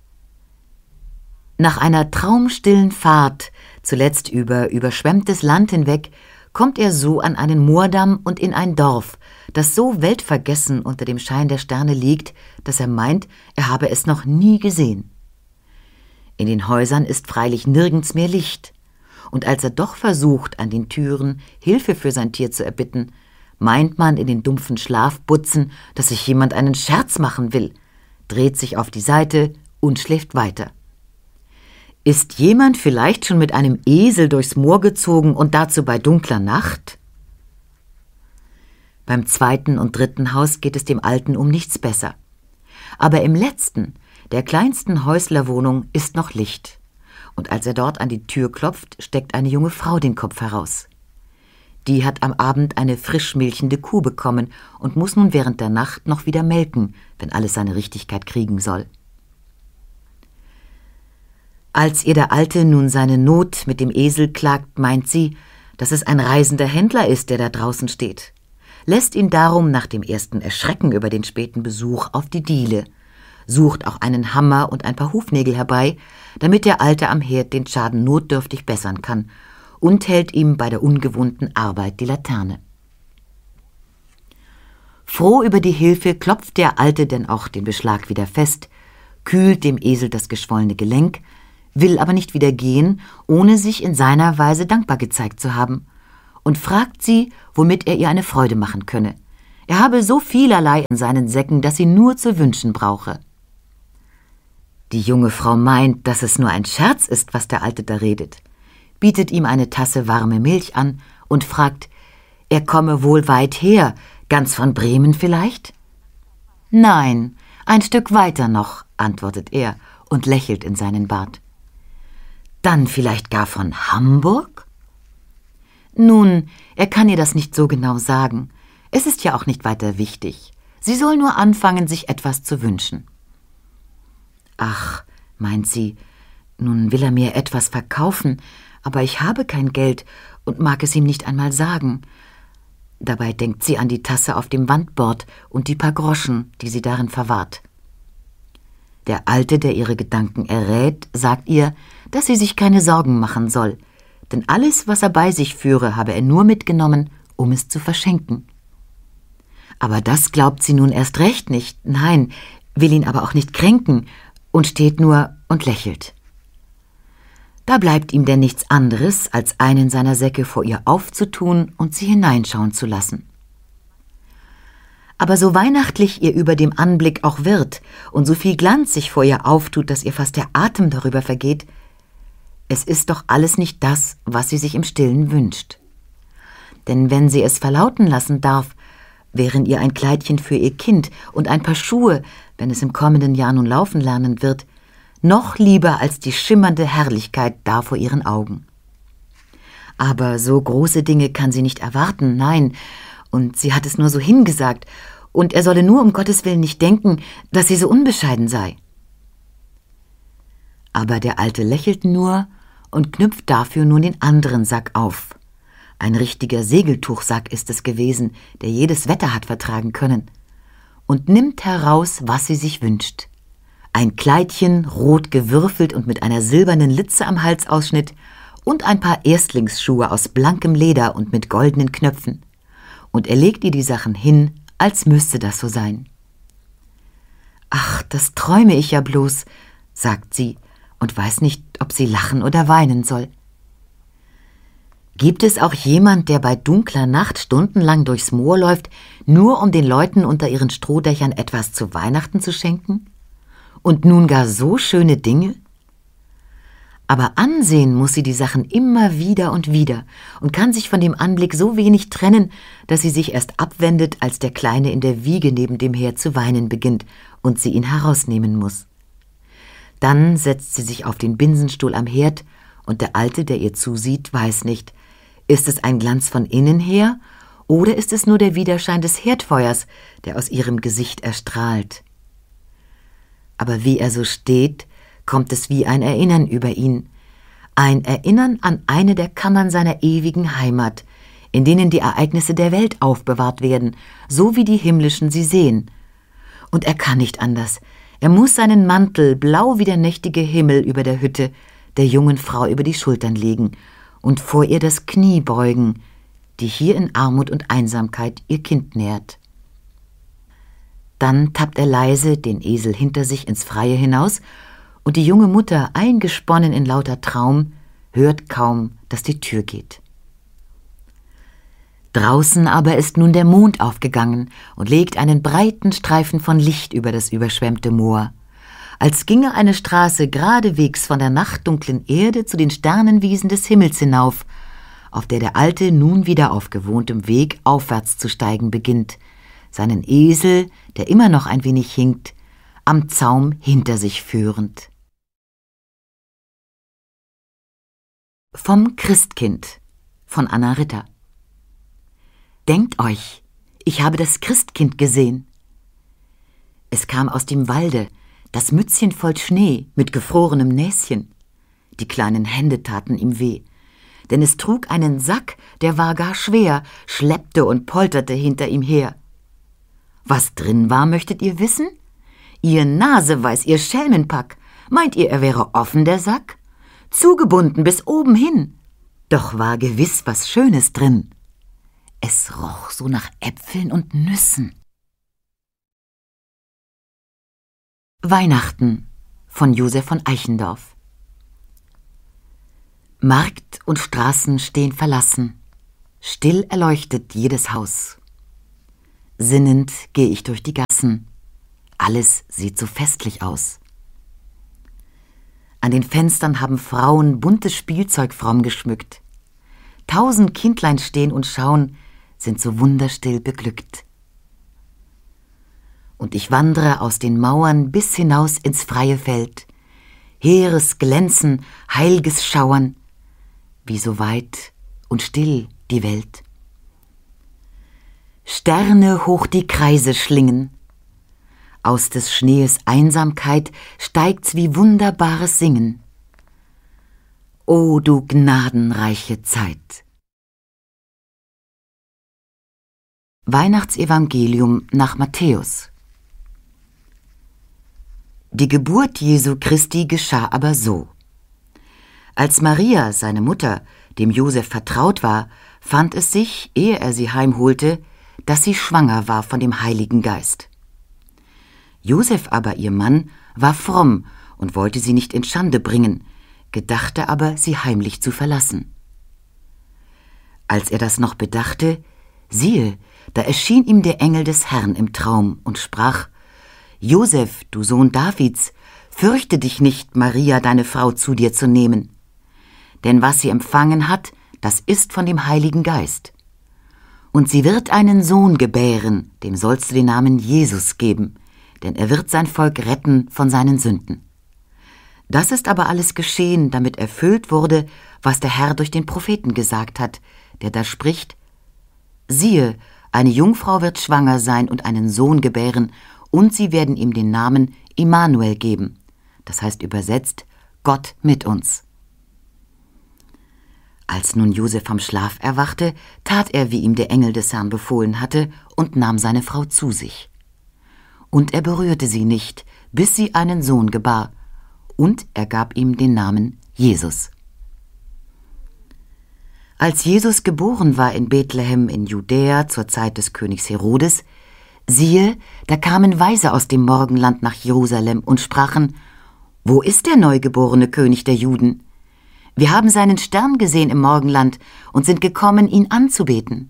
Nach einer traumstillen Fahrt, zuletzt über überschwemmtes Land hinweg, kommt er so an einen Moordamm und in ein Dorf, das so weltvergessen unter dem Schein der Sterne liegt, dass er meint, er habe es noch nie gesehen. In den Häusern ist freilich nirgends mehr Licht, und als er doch versucht, an den Türen Hilfe für sein Tier zu erbitten, meint man in den dumpfen Schlafbutzen, dass sich jemand einen Scherz machen will, dreht sich auf die Seite und schläft weiter. Ist jemand vielleicht schon mit einem Esel durchs Moor gezogen und dazu bei dunkler Nacht? Beim zweiten und dritten Haus geht es dem Alten um nichts besser. Aber im letzten, der kleinsten Häuslerwohnung, ist noch Licht. Und als er dort an die Tür klopft, steckt eine junge Frau den Kopf heraus. Die hat am Abend eine frisch milchende Kuh bekommen und muss nun während der Nacht noch wieder melken, wenn alles seine Richtigkeit kriegen soll. Als ihr der Alte nun seine Not mit dem Esel klagt, meint sie, dass es ein reisender Händler ist, der da draußen steht, lässt ihn darum nach dem ersten Erschrecken über den späten Besuch auf die Diele, sucht auch einen Hammer und ein paar Hufnägel herbei, damit der Alte am Herd den Schaden notdürftig bessern kann, und hält ihm bei der ungewohnten Arbeit die Laterne. Froh über die Hilfe klopft der Alte denn auch den Beschlag wieder fest, kühlt dem Esel das geschwollene Gelenk, will aber nicht wieder gehen, ohne sich in seiner Weise dankbar gezeigt zu haben, und fragt sie, womit er ihr eine Freude machen könne. Er habe so vielerlei in seinen Säcken, dass sie nur zu wünschen brauche. Die junge Frau meint, dass es nur ein Scherz ist, was der Alte da redet, bietet ihm eine Tasse warme Milch an und fragt, er komme wohl weit her, ganz von Bremen vielleicht? Nein, ein Stück weiter noch, antwortet er und lächelt in seinen Bart. Dann vielleicht gar von Hamburg? Nun, er kann ihr das nicht so genau sagen. Es ist ja auch nicht weiter wichtig. Sie soll nur anfangen, sich etwas zu wünschen. Ach, meint sie, nun will er mir etwas verkaufen, aber ich habe kein Geld und mag es ihm nicht einmal sagen. Dabei denkt sie an die Tasse auf dem Wandbord und die paar Groschen, die sie darin verwahrt. Der Alte, der ihre Gedanken errät, sagt ihr, dass sie sich keine Sorgen machen soll, denn alles, was er bei sich führe, habe er nur mitgenommen, um es zu verschenken. Aber das glaubt sie nun erst recht nicht, nein, will ihn aber auch nicht kränken und steht nur und lächelt. Da bleibt ihm denn nichts anderes, als einen seiner Säcke vor ihr aufzutun und sie hineinschauen zu lassen. Aber so weihnachtlich ihr über dem Anblick auch wird und so viel Glanz sich vor ihr auftut, dass ihr fast der Atem darüber vergeht, es ist doch alles nicht das, was sie sich im Stillen wünscht. Denn wenn sie es verlauten lassen darf, wären ihr ein Kleidchen für ihr Kind und ein paar Schuhe, wenn es im kommenden Jahr nun laufen lernen wird, noch lieber als die schimmernde Herrlichkeit da vor ihren Augen. Aber so große Dinge kann sie nicht erwarten, nein, und sie hat es nur so hingesagt, und er solle nur um Gottes Willen nicht denken, dass sie so unbescheiden sei. Aber der Alte lächelt nur und knüpft dafür nun den anderen Sack auf. Ein richtiger Segeltuchsack ist es gewesen, der jedes Wetter hat vertragen können, und nimmt heraus, was sie sich wünscht. Ein Kleidchen, rot gewürfelt und mit einer silbernen Litze am Halsausschnitt und ein paar Erstlingsschuhe aus blankem Leder und mit goldenen Knöpfen. Und er legt ihr die Sachen hin, als müsste das so sein. »Ach, das träume ich ja bloß«, sagt sie und weiß nicht, ob sie lachen oder weinen soll. Gibt es auch jemand, der bei dunkler Nacht stundenlang durchs Moor läuft, nur um den Leuten unter ihren Strohdächern etwas zu Weihnachten zu schenken? Und nun gar so schöne Dinge? Aber ansehen muss sie die Sachen immer wieder und kann sich von dem Anblick so wenig trennen, dass sie sich erst abwendet, als der Kleine in der Wiege neben dem Herd zu weinen beginnt und sie ihn herausnehmen muss. Dann setzt sie sich auf den Binsenstuhl am Herd und der Alte, der ihr zusieht, weiß nicht, ist es ein Glanz von innen her oder ist es nur der Widerschein des Herdfeuers, der aus ihrem Gesicht erstrahlt? Aber wie er so steht, kommt es wie ein Erinnern über ihn, ein Erinnern an eine der Kammern seiner ewigen Heimat, in denen die Ereignisse der Welt aufbewahrt werden, so wie die himmlischen sie sehen. Und er kann nicht anders, er muss seinen Mantel, blau wie der nächtige Himmel über der Hütte, der jungen Frau über die Schultern legen und vor ihr das Knie beugen, die hier in Armut und Einsamkeit ihr Kind nährt. Dann tappt er leise den Esel hinter sich ins Freie hinaus, und die junge Mutter, eingesponnen in lauter Traum, hört kaum, dass die Tür geht. Draußen aber ist nun der Mond aufgegangen und legt einen breiten Streifen von Licht über das überschwemmte Moor, als ginge eine Straße geradewegs von der nachtdunklen Erde zu den Sternenwiesen des Himmels hinauf, auf der der Alte nun wieder auf gewohntem Weg aufwärts zu steigen beginnt, seinen Esel, der immer noch ein wenig hinkt, am Zaum hinter sich führend. Vom Christkind von Anna Ritter. Denkt euch, ich habe das Christkind gesehen. Es kam aus dem Walde, das Mützchen voll Schnee mit gefrorenem Näschen. Die kleinen Hände taten ihm weh, denn es trug einen Sack, der war gar schwer, schleppte und polterte hinter ihm her. Was drin war, möchtet ihr wissen? Ihr Naseweiß, ihr Schelmenpack, meint ihr, er wäre offen, der Sack? Zugebunden bis oben hin. Doch war gewiss was Schönes drin. Es roch so nach Äpfeln und Nüssen. Weihnachten von Josef von Eichendorff. Markt und Straßen stehen verlassen, still erleuchtet jedes Haus. Sinnend gehe ich durch die Gassen, alles sieht so festlich aus. An den Fenstern haben Frauen buntes Spielzeug fromm geschmückt. 1000 Kindlein stehen und schauen, sind so wunderstill beglückt. Und ich wandre aus den Mauern bis hinaus ins freie Feld, heeres Glänzen, heilges Schauern, wie so weit und still die Welt. Sterne hoch die Kreise schlingen, aus des Schnees Einsamkeit steigt's wie wunderbares Singen. O du gnadenreiche Zeit! Weihnachtsevangelium nach Matthäus. Die Geburt Jesu Christi geschah aber so. Als Maria, seine Mutter, dem Josef vertraut war, fand es sich, ehe er sie heimholte, dass sie schwanger war von dem Heiligen Geist. Josef aber, ihr Mann, war fromm und wollte sie nicht in Schande bringen, gedachte aber, sie heimlich zu verlassen. Als er das noch bedachte, siehe, da erschien ihm der Engel des Herrn im Traum und sprach: Josef, du Sohn Davids, fürchte dich nicht, Maria, deine Frau, zu dir zu nehmen. Denn was sie empfangen hat, das ist von dem Heiligen Geist. Und sie wird einen Sohn gebären, dem sollst du den Namen Jesus geben, denn er wird sein Volk retten von seinen Sünden. Das ist aber alles geschehen, damit erfüllt wurde, was der Herr durch den Propheten gesagt hat, der da spricht: Siehe, eine Jungfrau wird schwanger sein und einen Sohn gebären, und sie werden ihm den Namen Immanuel geben. Das heißt übersetzt, Gott mit uns. Als nun Josef vom Schlaf erwachte, tat er, wie ihm der Engel des Herrn befohlen hatte, und nahm seine Frau zu sich. Und er berührte sie nicht, bis sie einen Sohn gebar, und er gab ihm den Namen Jesus. Als Jesus geboren war in Bethlehem in Judäa zur Zeit des Königs Herodes, siehe, da kamen Weise aus dem Morgenland nach Jerusalem und sprachen: Wo ist der neugeborene König der Juden? Wir haben seinen Stern gesehen im Morgenland und sind gekommen, ihn anzubeten.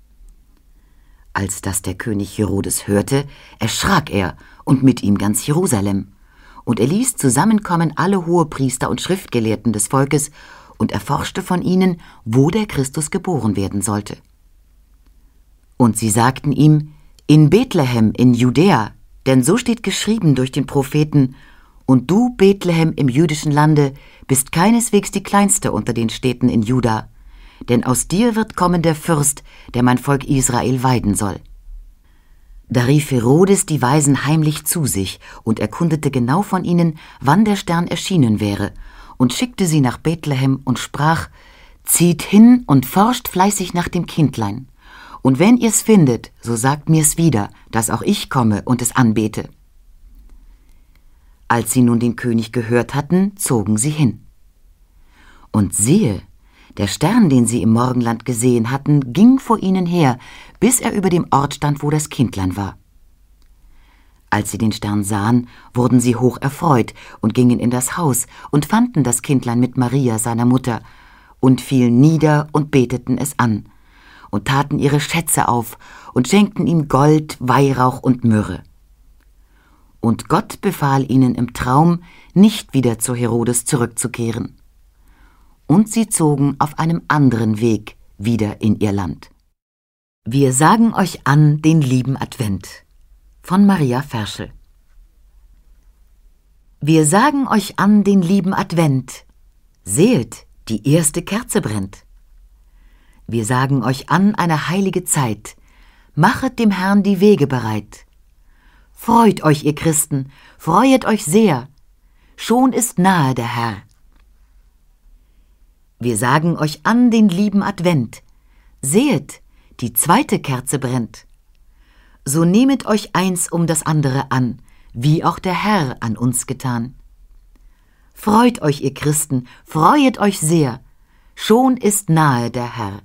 Als das der König Herodes hörte, erschrak er und mit ihm ganz Jerusalem. Und er ließ zusammenkommen alle Hohepriester und Schriftgelehrten des Volkes und erforschte von ihnen, wo der Christus geboren werden sollte. Und sie sagten ihm: In Bethlehem in Judäa, denn so steht geschrieben durch den Propheten: Und du, Bethlehem im jüdischen Lande, bist keineswegs die kleinste unter den Städten in Juda, denn aus dir wird kommen der Fürst, der mein Volk Israel weiden soll. Da rief Herodes die Weisen heimlich zu sich und erkundete genau von ihnen, wann der Stern erschienen wäre, und schickte sie nach Bethlehem und sprach: Zieht hin und forscht fleißig nach dem Kindlein. Und wenn ihr's findet, so sagt mir's wieder, dass auch ich komme und es anbete. Als sie nun den König gehört hatten, zogen sie hin. Und siehe, der Stern, den sie im Morgenland gesehen hatten, ging vor ihnen her, bis er über dem Ort stand, wo das Kindlein war. Als sie den Stern sahen, wurden sie hoch erfreut und gingen in das Haus und fanden das Kindlein mit Maria, seiner Mutter, und fielen nieder und beteten es an und taten ihre Schätze auf und schenkten ihm Gold, Weihrauch und Myrrhe. Und Gott befahl ihnen im Traum, nicht wieder zu Herodes zurückzukehren. Und sie zogen auf einem anderen Weg wieder in ihr Land. Wir sagen euch an den lieben Advent von Maria Ferschel. Wir sagen euch an den lieben Advent. Sehet, die erste Kerze brennt. Wir sagen euch an eine heilige Zeit. Machet dem Herrn die Wege bereit. Freut euch, ihr Christen, freuet euch sehr. Schon ist nahe der Herr. Wir sagen euch an den lieben Advent. Sehet, die zweite Kerze brennt. So nehmet euch eins um das andere an, wie auch der Herr an uns getan. Freut euch, ihr Christen, freuet euch sehr. Schon ist nahe der Herr.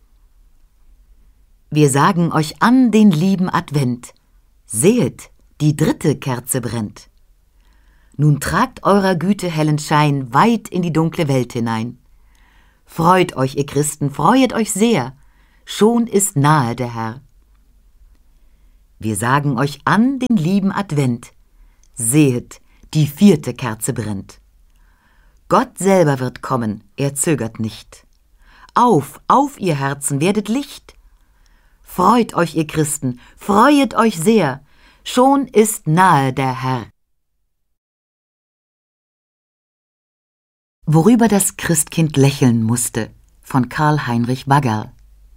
Wir sagen euch an den lieben Advent. Sehet, die dritte Kerze brennt. Nun tragt eurer Güte hellen Schein weit in die dunkle Welt hinein. Freut euch, ihr Christen, freuet euch sehr, schon ist nahe der Herr. Wir sagen euch an den lieben Advent, sehet, die 4. Kerze brennt. Gott selber wird kommen, er zögert nicht. Auf, auf, ihr Herzen, werdet Licht. Freut euch, ihr Christen, freuet euch sehr, schon ist nahe der Herr. Worüber das Christkind lächeln musste, von Karl Heinrich Baggerl.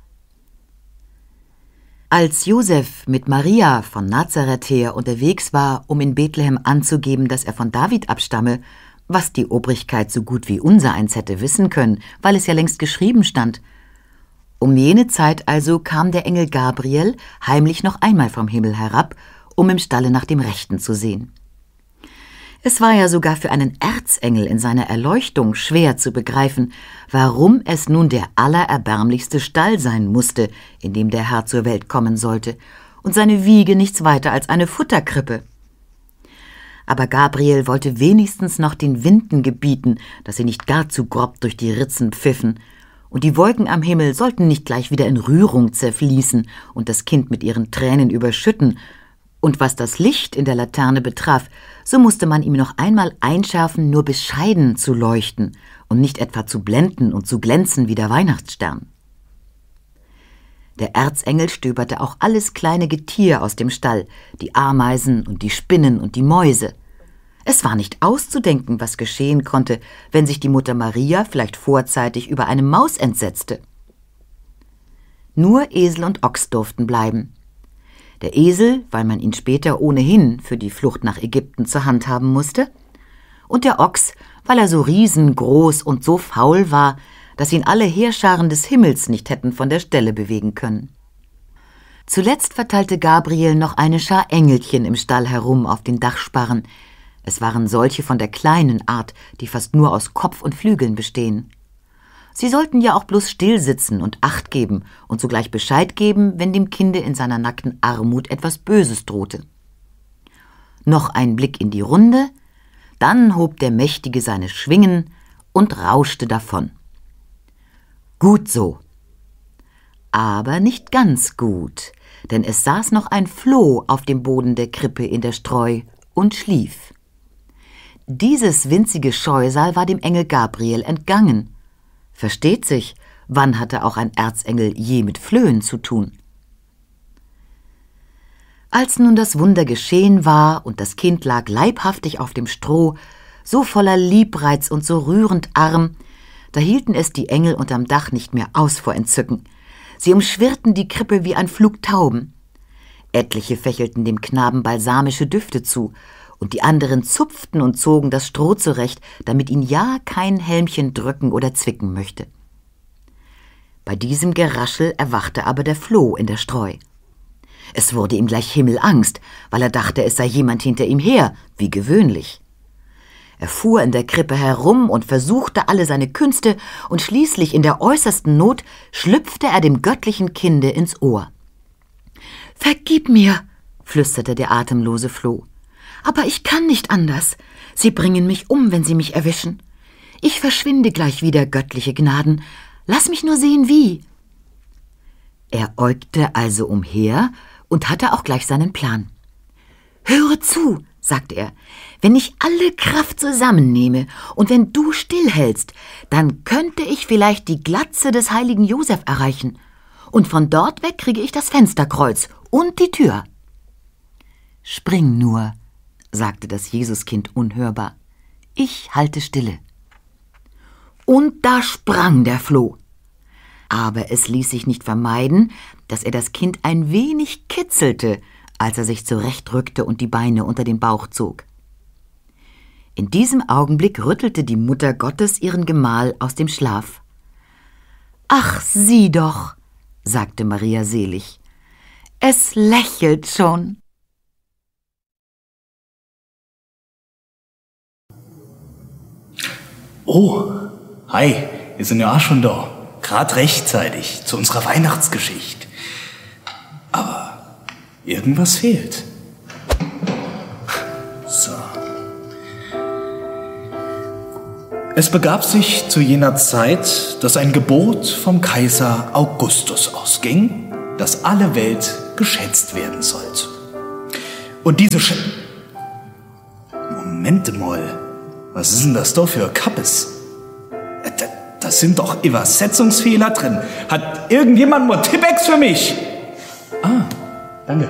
Als Josef mit Maria von Nazareth her unterwegs war, um in Bethlehem anzugeben, dass er von David abstamme, was die Obrigkeit so gut wie unsereins hätte wissen können, weil es ja längst geschrieben stand. Um jene Zeit also kam der Engel Gabriel heimlich noch einmal vom Himmel herab, um im Stalle nach dem Rechten zu sehen. Es war ja sogar für einen Erzengel in seiner Erleuchtung schwer zu begreifen, warum es nun der allererbärmlichste Stall sein musste, in dem der Herr zur Welt kommen sollte, und seine Wiege nichts weiter als eine Futterkrippe. Aber Gabriel wollte wenigstens noch den Winden gebieten, dass sie nicht gar zu grob durch die Ritzen pfiffen, und die Wolken am Himmel sollten nicht gleich wieder in Rührung zerfließen und das Kind mit ihren Tränen überschütten. Und was das Licht in der Laterne betraf, so musste man ihm noch einmal einschärfen, nur bescheiden zu leuchten und nicht etwa zu blenden und zu glänzen wie der Weihnachtsstern. Der Erzengel stöberte auch alles kleine Getier aus dem Stall, die Ameisen und die Spinnen und die Mäuse. Es war nicht auszudenken, was geschehen konnte, wenn sich die Mutter Maria vielleicht vorzeitig über eine Maus entsetzte. Nur Esel und Ochs durften bleiben. Der Esel, weil man ihn später ohnehin für die Flucht nach Ägypten zur Hand haben musste, und der Ochs, weil er so riesengroß und so faul war, dass ihn alle Heerscharen des Himmels nicht hätten von der Stelle bewegen können. Zuletzt verteilte Gabriel noch eine Schar Engelchen im Stall herum auf den Dachsparren. Es waren solche von der kleinen Art, die fast nur aus Kopf und Flügeln bestehen. Sie sollten ja auch bloß still sitzen und Acht geben und sogleich Bescheid geben, wenn dem Kinde in seiner nackten Armut etwas Böses drohte. Noch ein Blick in die Runde, dann hob der Mächtige seine Schwingen und rauschte davon. Gut so. Aber nicht ganz gut, denn es saß noch ein Floh auf dem Boden der Krippe in der Streu und schlief. Dieses winzige Scheusal war dem Engel Gabriel entgangen. Versteht sich, wann hatte auch ein Erzengel je mit Flöhen zu tun? Als nun das Wunder geschehen war und das Kind lag leibhaftig auf dem Stroh, so voller Liebreiz und so rührend arm, da hielten es die Engel unterm Dach nicht mehr aus vor Entzücken. Sie umschwirrten die Krippe wie ein Flug Tauben. Etliche fächelten dem Knaben balsamische Düfte zu, und die anderen zupften und zogen das Stroh zurecht, damit ihn ja kein Helmchen drücken oder zwicken möchte. Bei diesem Geraschel erwachte aber der Floh in der Streu. Es wurde ihm gleich Himmelangst, weil er dachte, es sei jemand hinter ihm her, wie gewöhnlich. Er fuhr in der Krippe herum und versuchte alle seine Künste, und schließlich in der äußersten Not schlüpfte er dem göttlichen Kinde ins Ohr. »Vergib mir«, flüsterte der atemlose Floh, »aber ich kann nicht anders. Sie bringen mich um, wenn sie mich erwischen. Ich verschwinde gleich wieder, göttliche Gnaden. Lass mich nur sehen, wie.« Er äugte also umher und hatte auch gleich seinen Plan. »Höre zu«, sagte er, »wenn ich alle Kraft zusammennehme und wenn du stillhältst, dann könnte ich vielleicht die Glatze des heiligen Josef erreichen. Und von dort weg kriege ich das Fensterkreuz und die Tür.« »Spring nur«, sagte das Jesuskind unhörbar. »Ich halte stille.« Und da sprang der Floh. Aber es ließ sich nicht vermeiden, dass er das Kind ein wenig kitzelte, als er sich zurechtrückte und die Beine unter den Bauch zog. In diesem Augenblick rüttelte die Mutter Gottes ihren Gemahl aus dem Schlaf. »Ach, sieh doch«, sagte Maria selig, »es lächelt schon.« Oh, hi, wir sind ja auch schon da. Gerade rechtzeitig zu unserer Weihnachtsgeschichte. Aber irgendwas fehlt. So. Es begab sich zu jener Zeit, dass ein Gebot vom Kaiser Augustus ausging, dass alle Welt geschätzt werden sollte. Und diese Moment mal, was ist denn das da für Kappes? Da sind doch Übersetzungsfehler drin. Hat irgendjemand mal Tippex für mich? Ah, danke.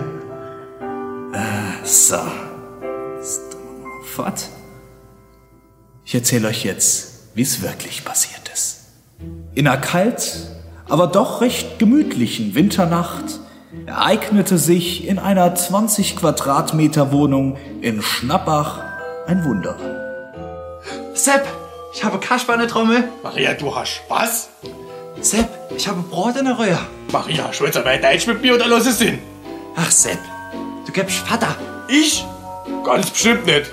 So. Fort. Ich erzähle euch jetzt, wie es wirklich passiert ist. In einer kalt, aber doch recht gemütlichen Winternacht ereignete sich in einer 20 Quadratmeter Wohnung in Schnappach ein Wunder. Sepp, ich habe Kasper in der Trommel. Maria, du hast was? Sepp, ich habe Brot in der Röhre. Maria, schwätz mal Deutsch mit mir oder los es denn? Ach Sepp, du gibst Vater. Ich? Ganz bestimmt nicht.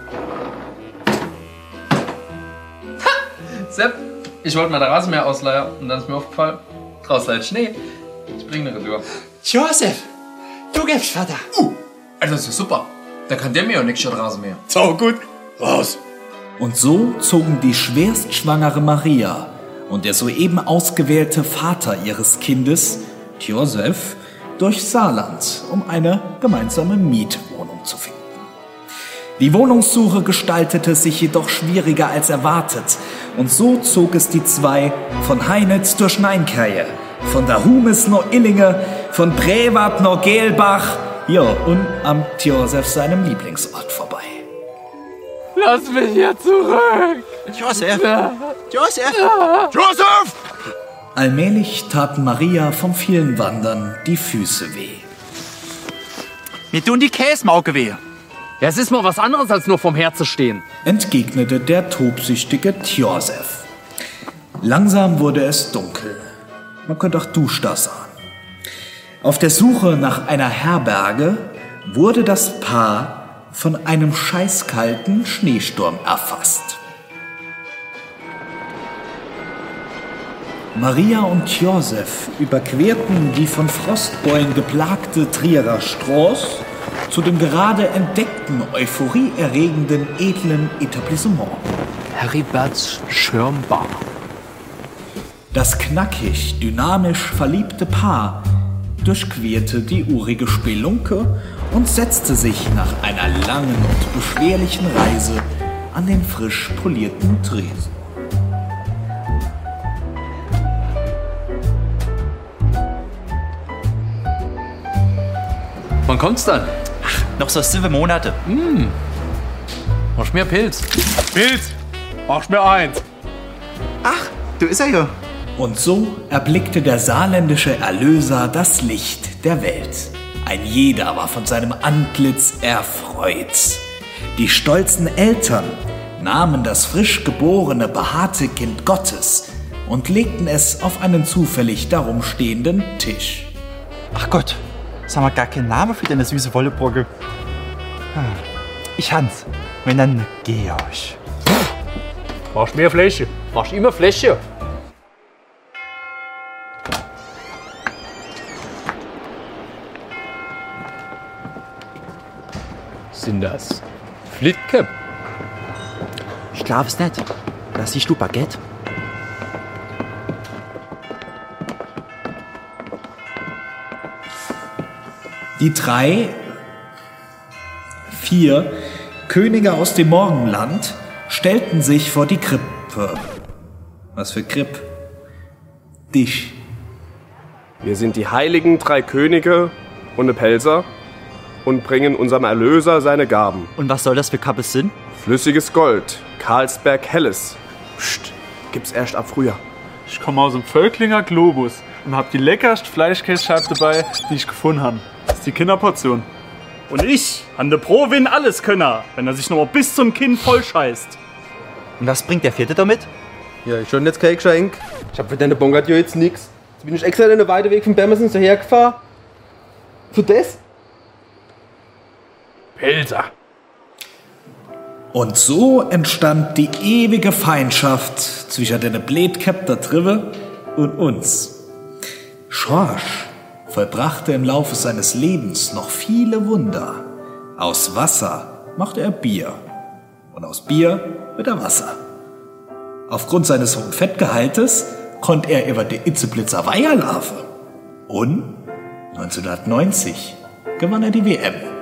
Sepp, ich wollte mal der Rasenmäher ausleihen und dann ist mir aufgefallen, draußen leidet Schnee. Ich bringe eine Retour. Josef, du gibst Vater. Also das ist super. Da kann der mir auch nichts schon Rasenmäher. So gut, raus. Und so zogen die schwerstschwangere Maria und der soeben ausgewählte Vater ihres Kindes, Josef, durch Saarland, um eine gemeinsame Mietwohnung zu finden. Die Wohnungssuche gestaltete sich jedoch schwieriger als erwartet und so zog es die zwei von Heinitz durch Neinkeie, von der Humes nach Illinge, von Brewart nach Gelbach, ja, und am Josef seinem Lieblingsort vorbei. Lass mich hier zurück! Josef, Josef. Josef! Allmählich taten Maria vom vielen Wandern die Füße weh. Mir tun die Käsemauke weh. Ja, es ist mal was anderes, als nur vom Herd zu stehen. Entgegnete der tobsüchtige Josef. Langsam wurde es dunkel. Man könnte auch Duschdas ahnen. Auf der Suche nach einer Herberge wurde das Paar von einem scheißkalten Schneesturm erfasst. Maria und Josef überquerten die von Frostbeulen geplagte Trierer Straße zu dem gerade entdeckten, euphorieerregenden, edlen Etablissement. Heriberts Schirmbar. Das knackig, dynamisch verliebte Paar durchquerte die urige Spelunke und setzte sich nach einer langen und beschwerlichen Reise an den frisch polierten Tresen. Wann kommt's dann? Noch so 7 Monate. Mach mir Pilz. Pilz, mach mir eins. Ach, du ist er ja. Und so erblickte der saarländische Erlöser das Licht der Welt. Ein jeder war von seinem Antlitz erfreut. Die stolzen Eltern nahmen das frisch geborene, behaarte Kind Gottes und legten es auf einen zufällig darum stehenden Tisch. Ach Gott, das haben wir gar keinen Namen für deine süße Wollebrocke. Ich Hans, wenn dann Georg. Mach mehr Fläche. Machst immer Fläche. Sind das Flitke? Ich glaub es nicht. Das ist du Baguette. Die 4 Könige aus dem Morgenland stellten sich vor die Krippe. Was für Kripp? Dich. Wir sind die heiligen 3 Könige und ne Pelzer und bringen unserem Erlöser seine Gaben. Und was soll das für Kappes sind? Flüssiges Gold, Karlsberg Helles. Psst, gibt's erst ab Frühjahr. Ich komme aus dem Völklinger Globus und hab die leckerste Fleischkäsescheibe dabei, die ich gefunden habe. Das ist die Kinderportion. Und ich, an der Pro-Win alles Könner, wenn er sich noch mal bis zum Kinn voll scheißt. Und was bringt der Vierte damit? Ja, ich schon jetzt kein Geschenk. Ich hab für deine Bongardio jetzt nix. Jetzt bin ich extra den weiten Weg von Bermersen hierher gefahren. Für das? Pelzer. Und so entstand die ewige Feindschaft zwischen den Blätkäpp der Trive und uns. Schorsch vollbrachte im Laufe seines Lebens noch viele Wunder. Aus Wasser machte er Bier und aus Bier wird er Wasser. Aufgrund seines hohen Fettgehaltes konnte er über die Itzeblitzer Weiherlarve. Und 1990 gewann er die WM.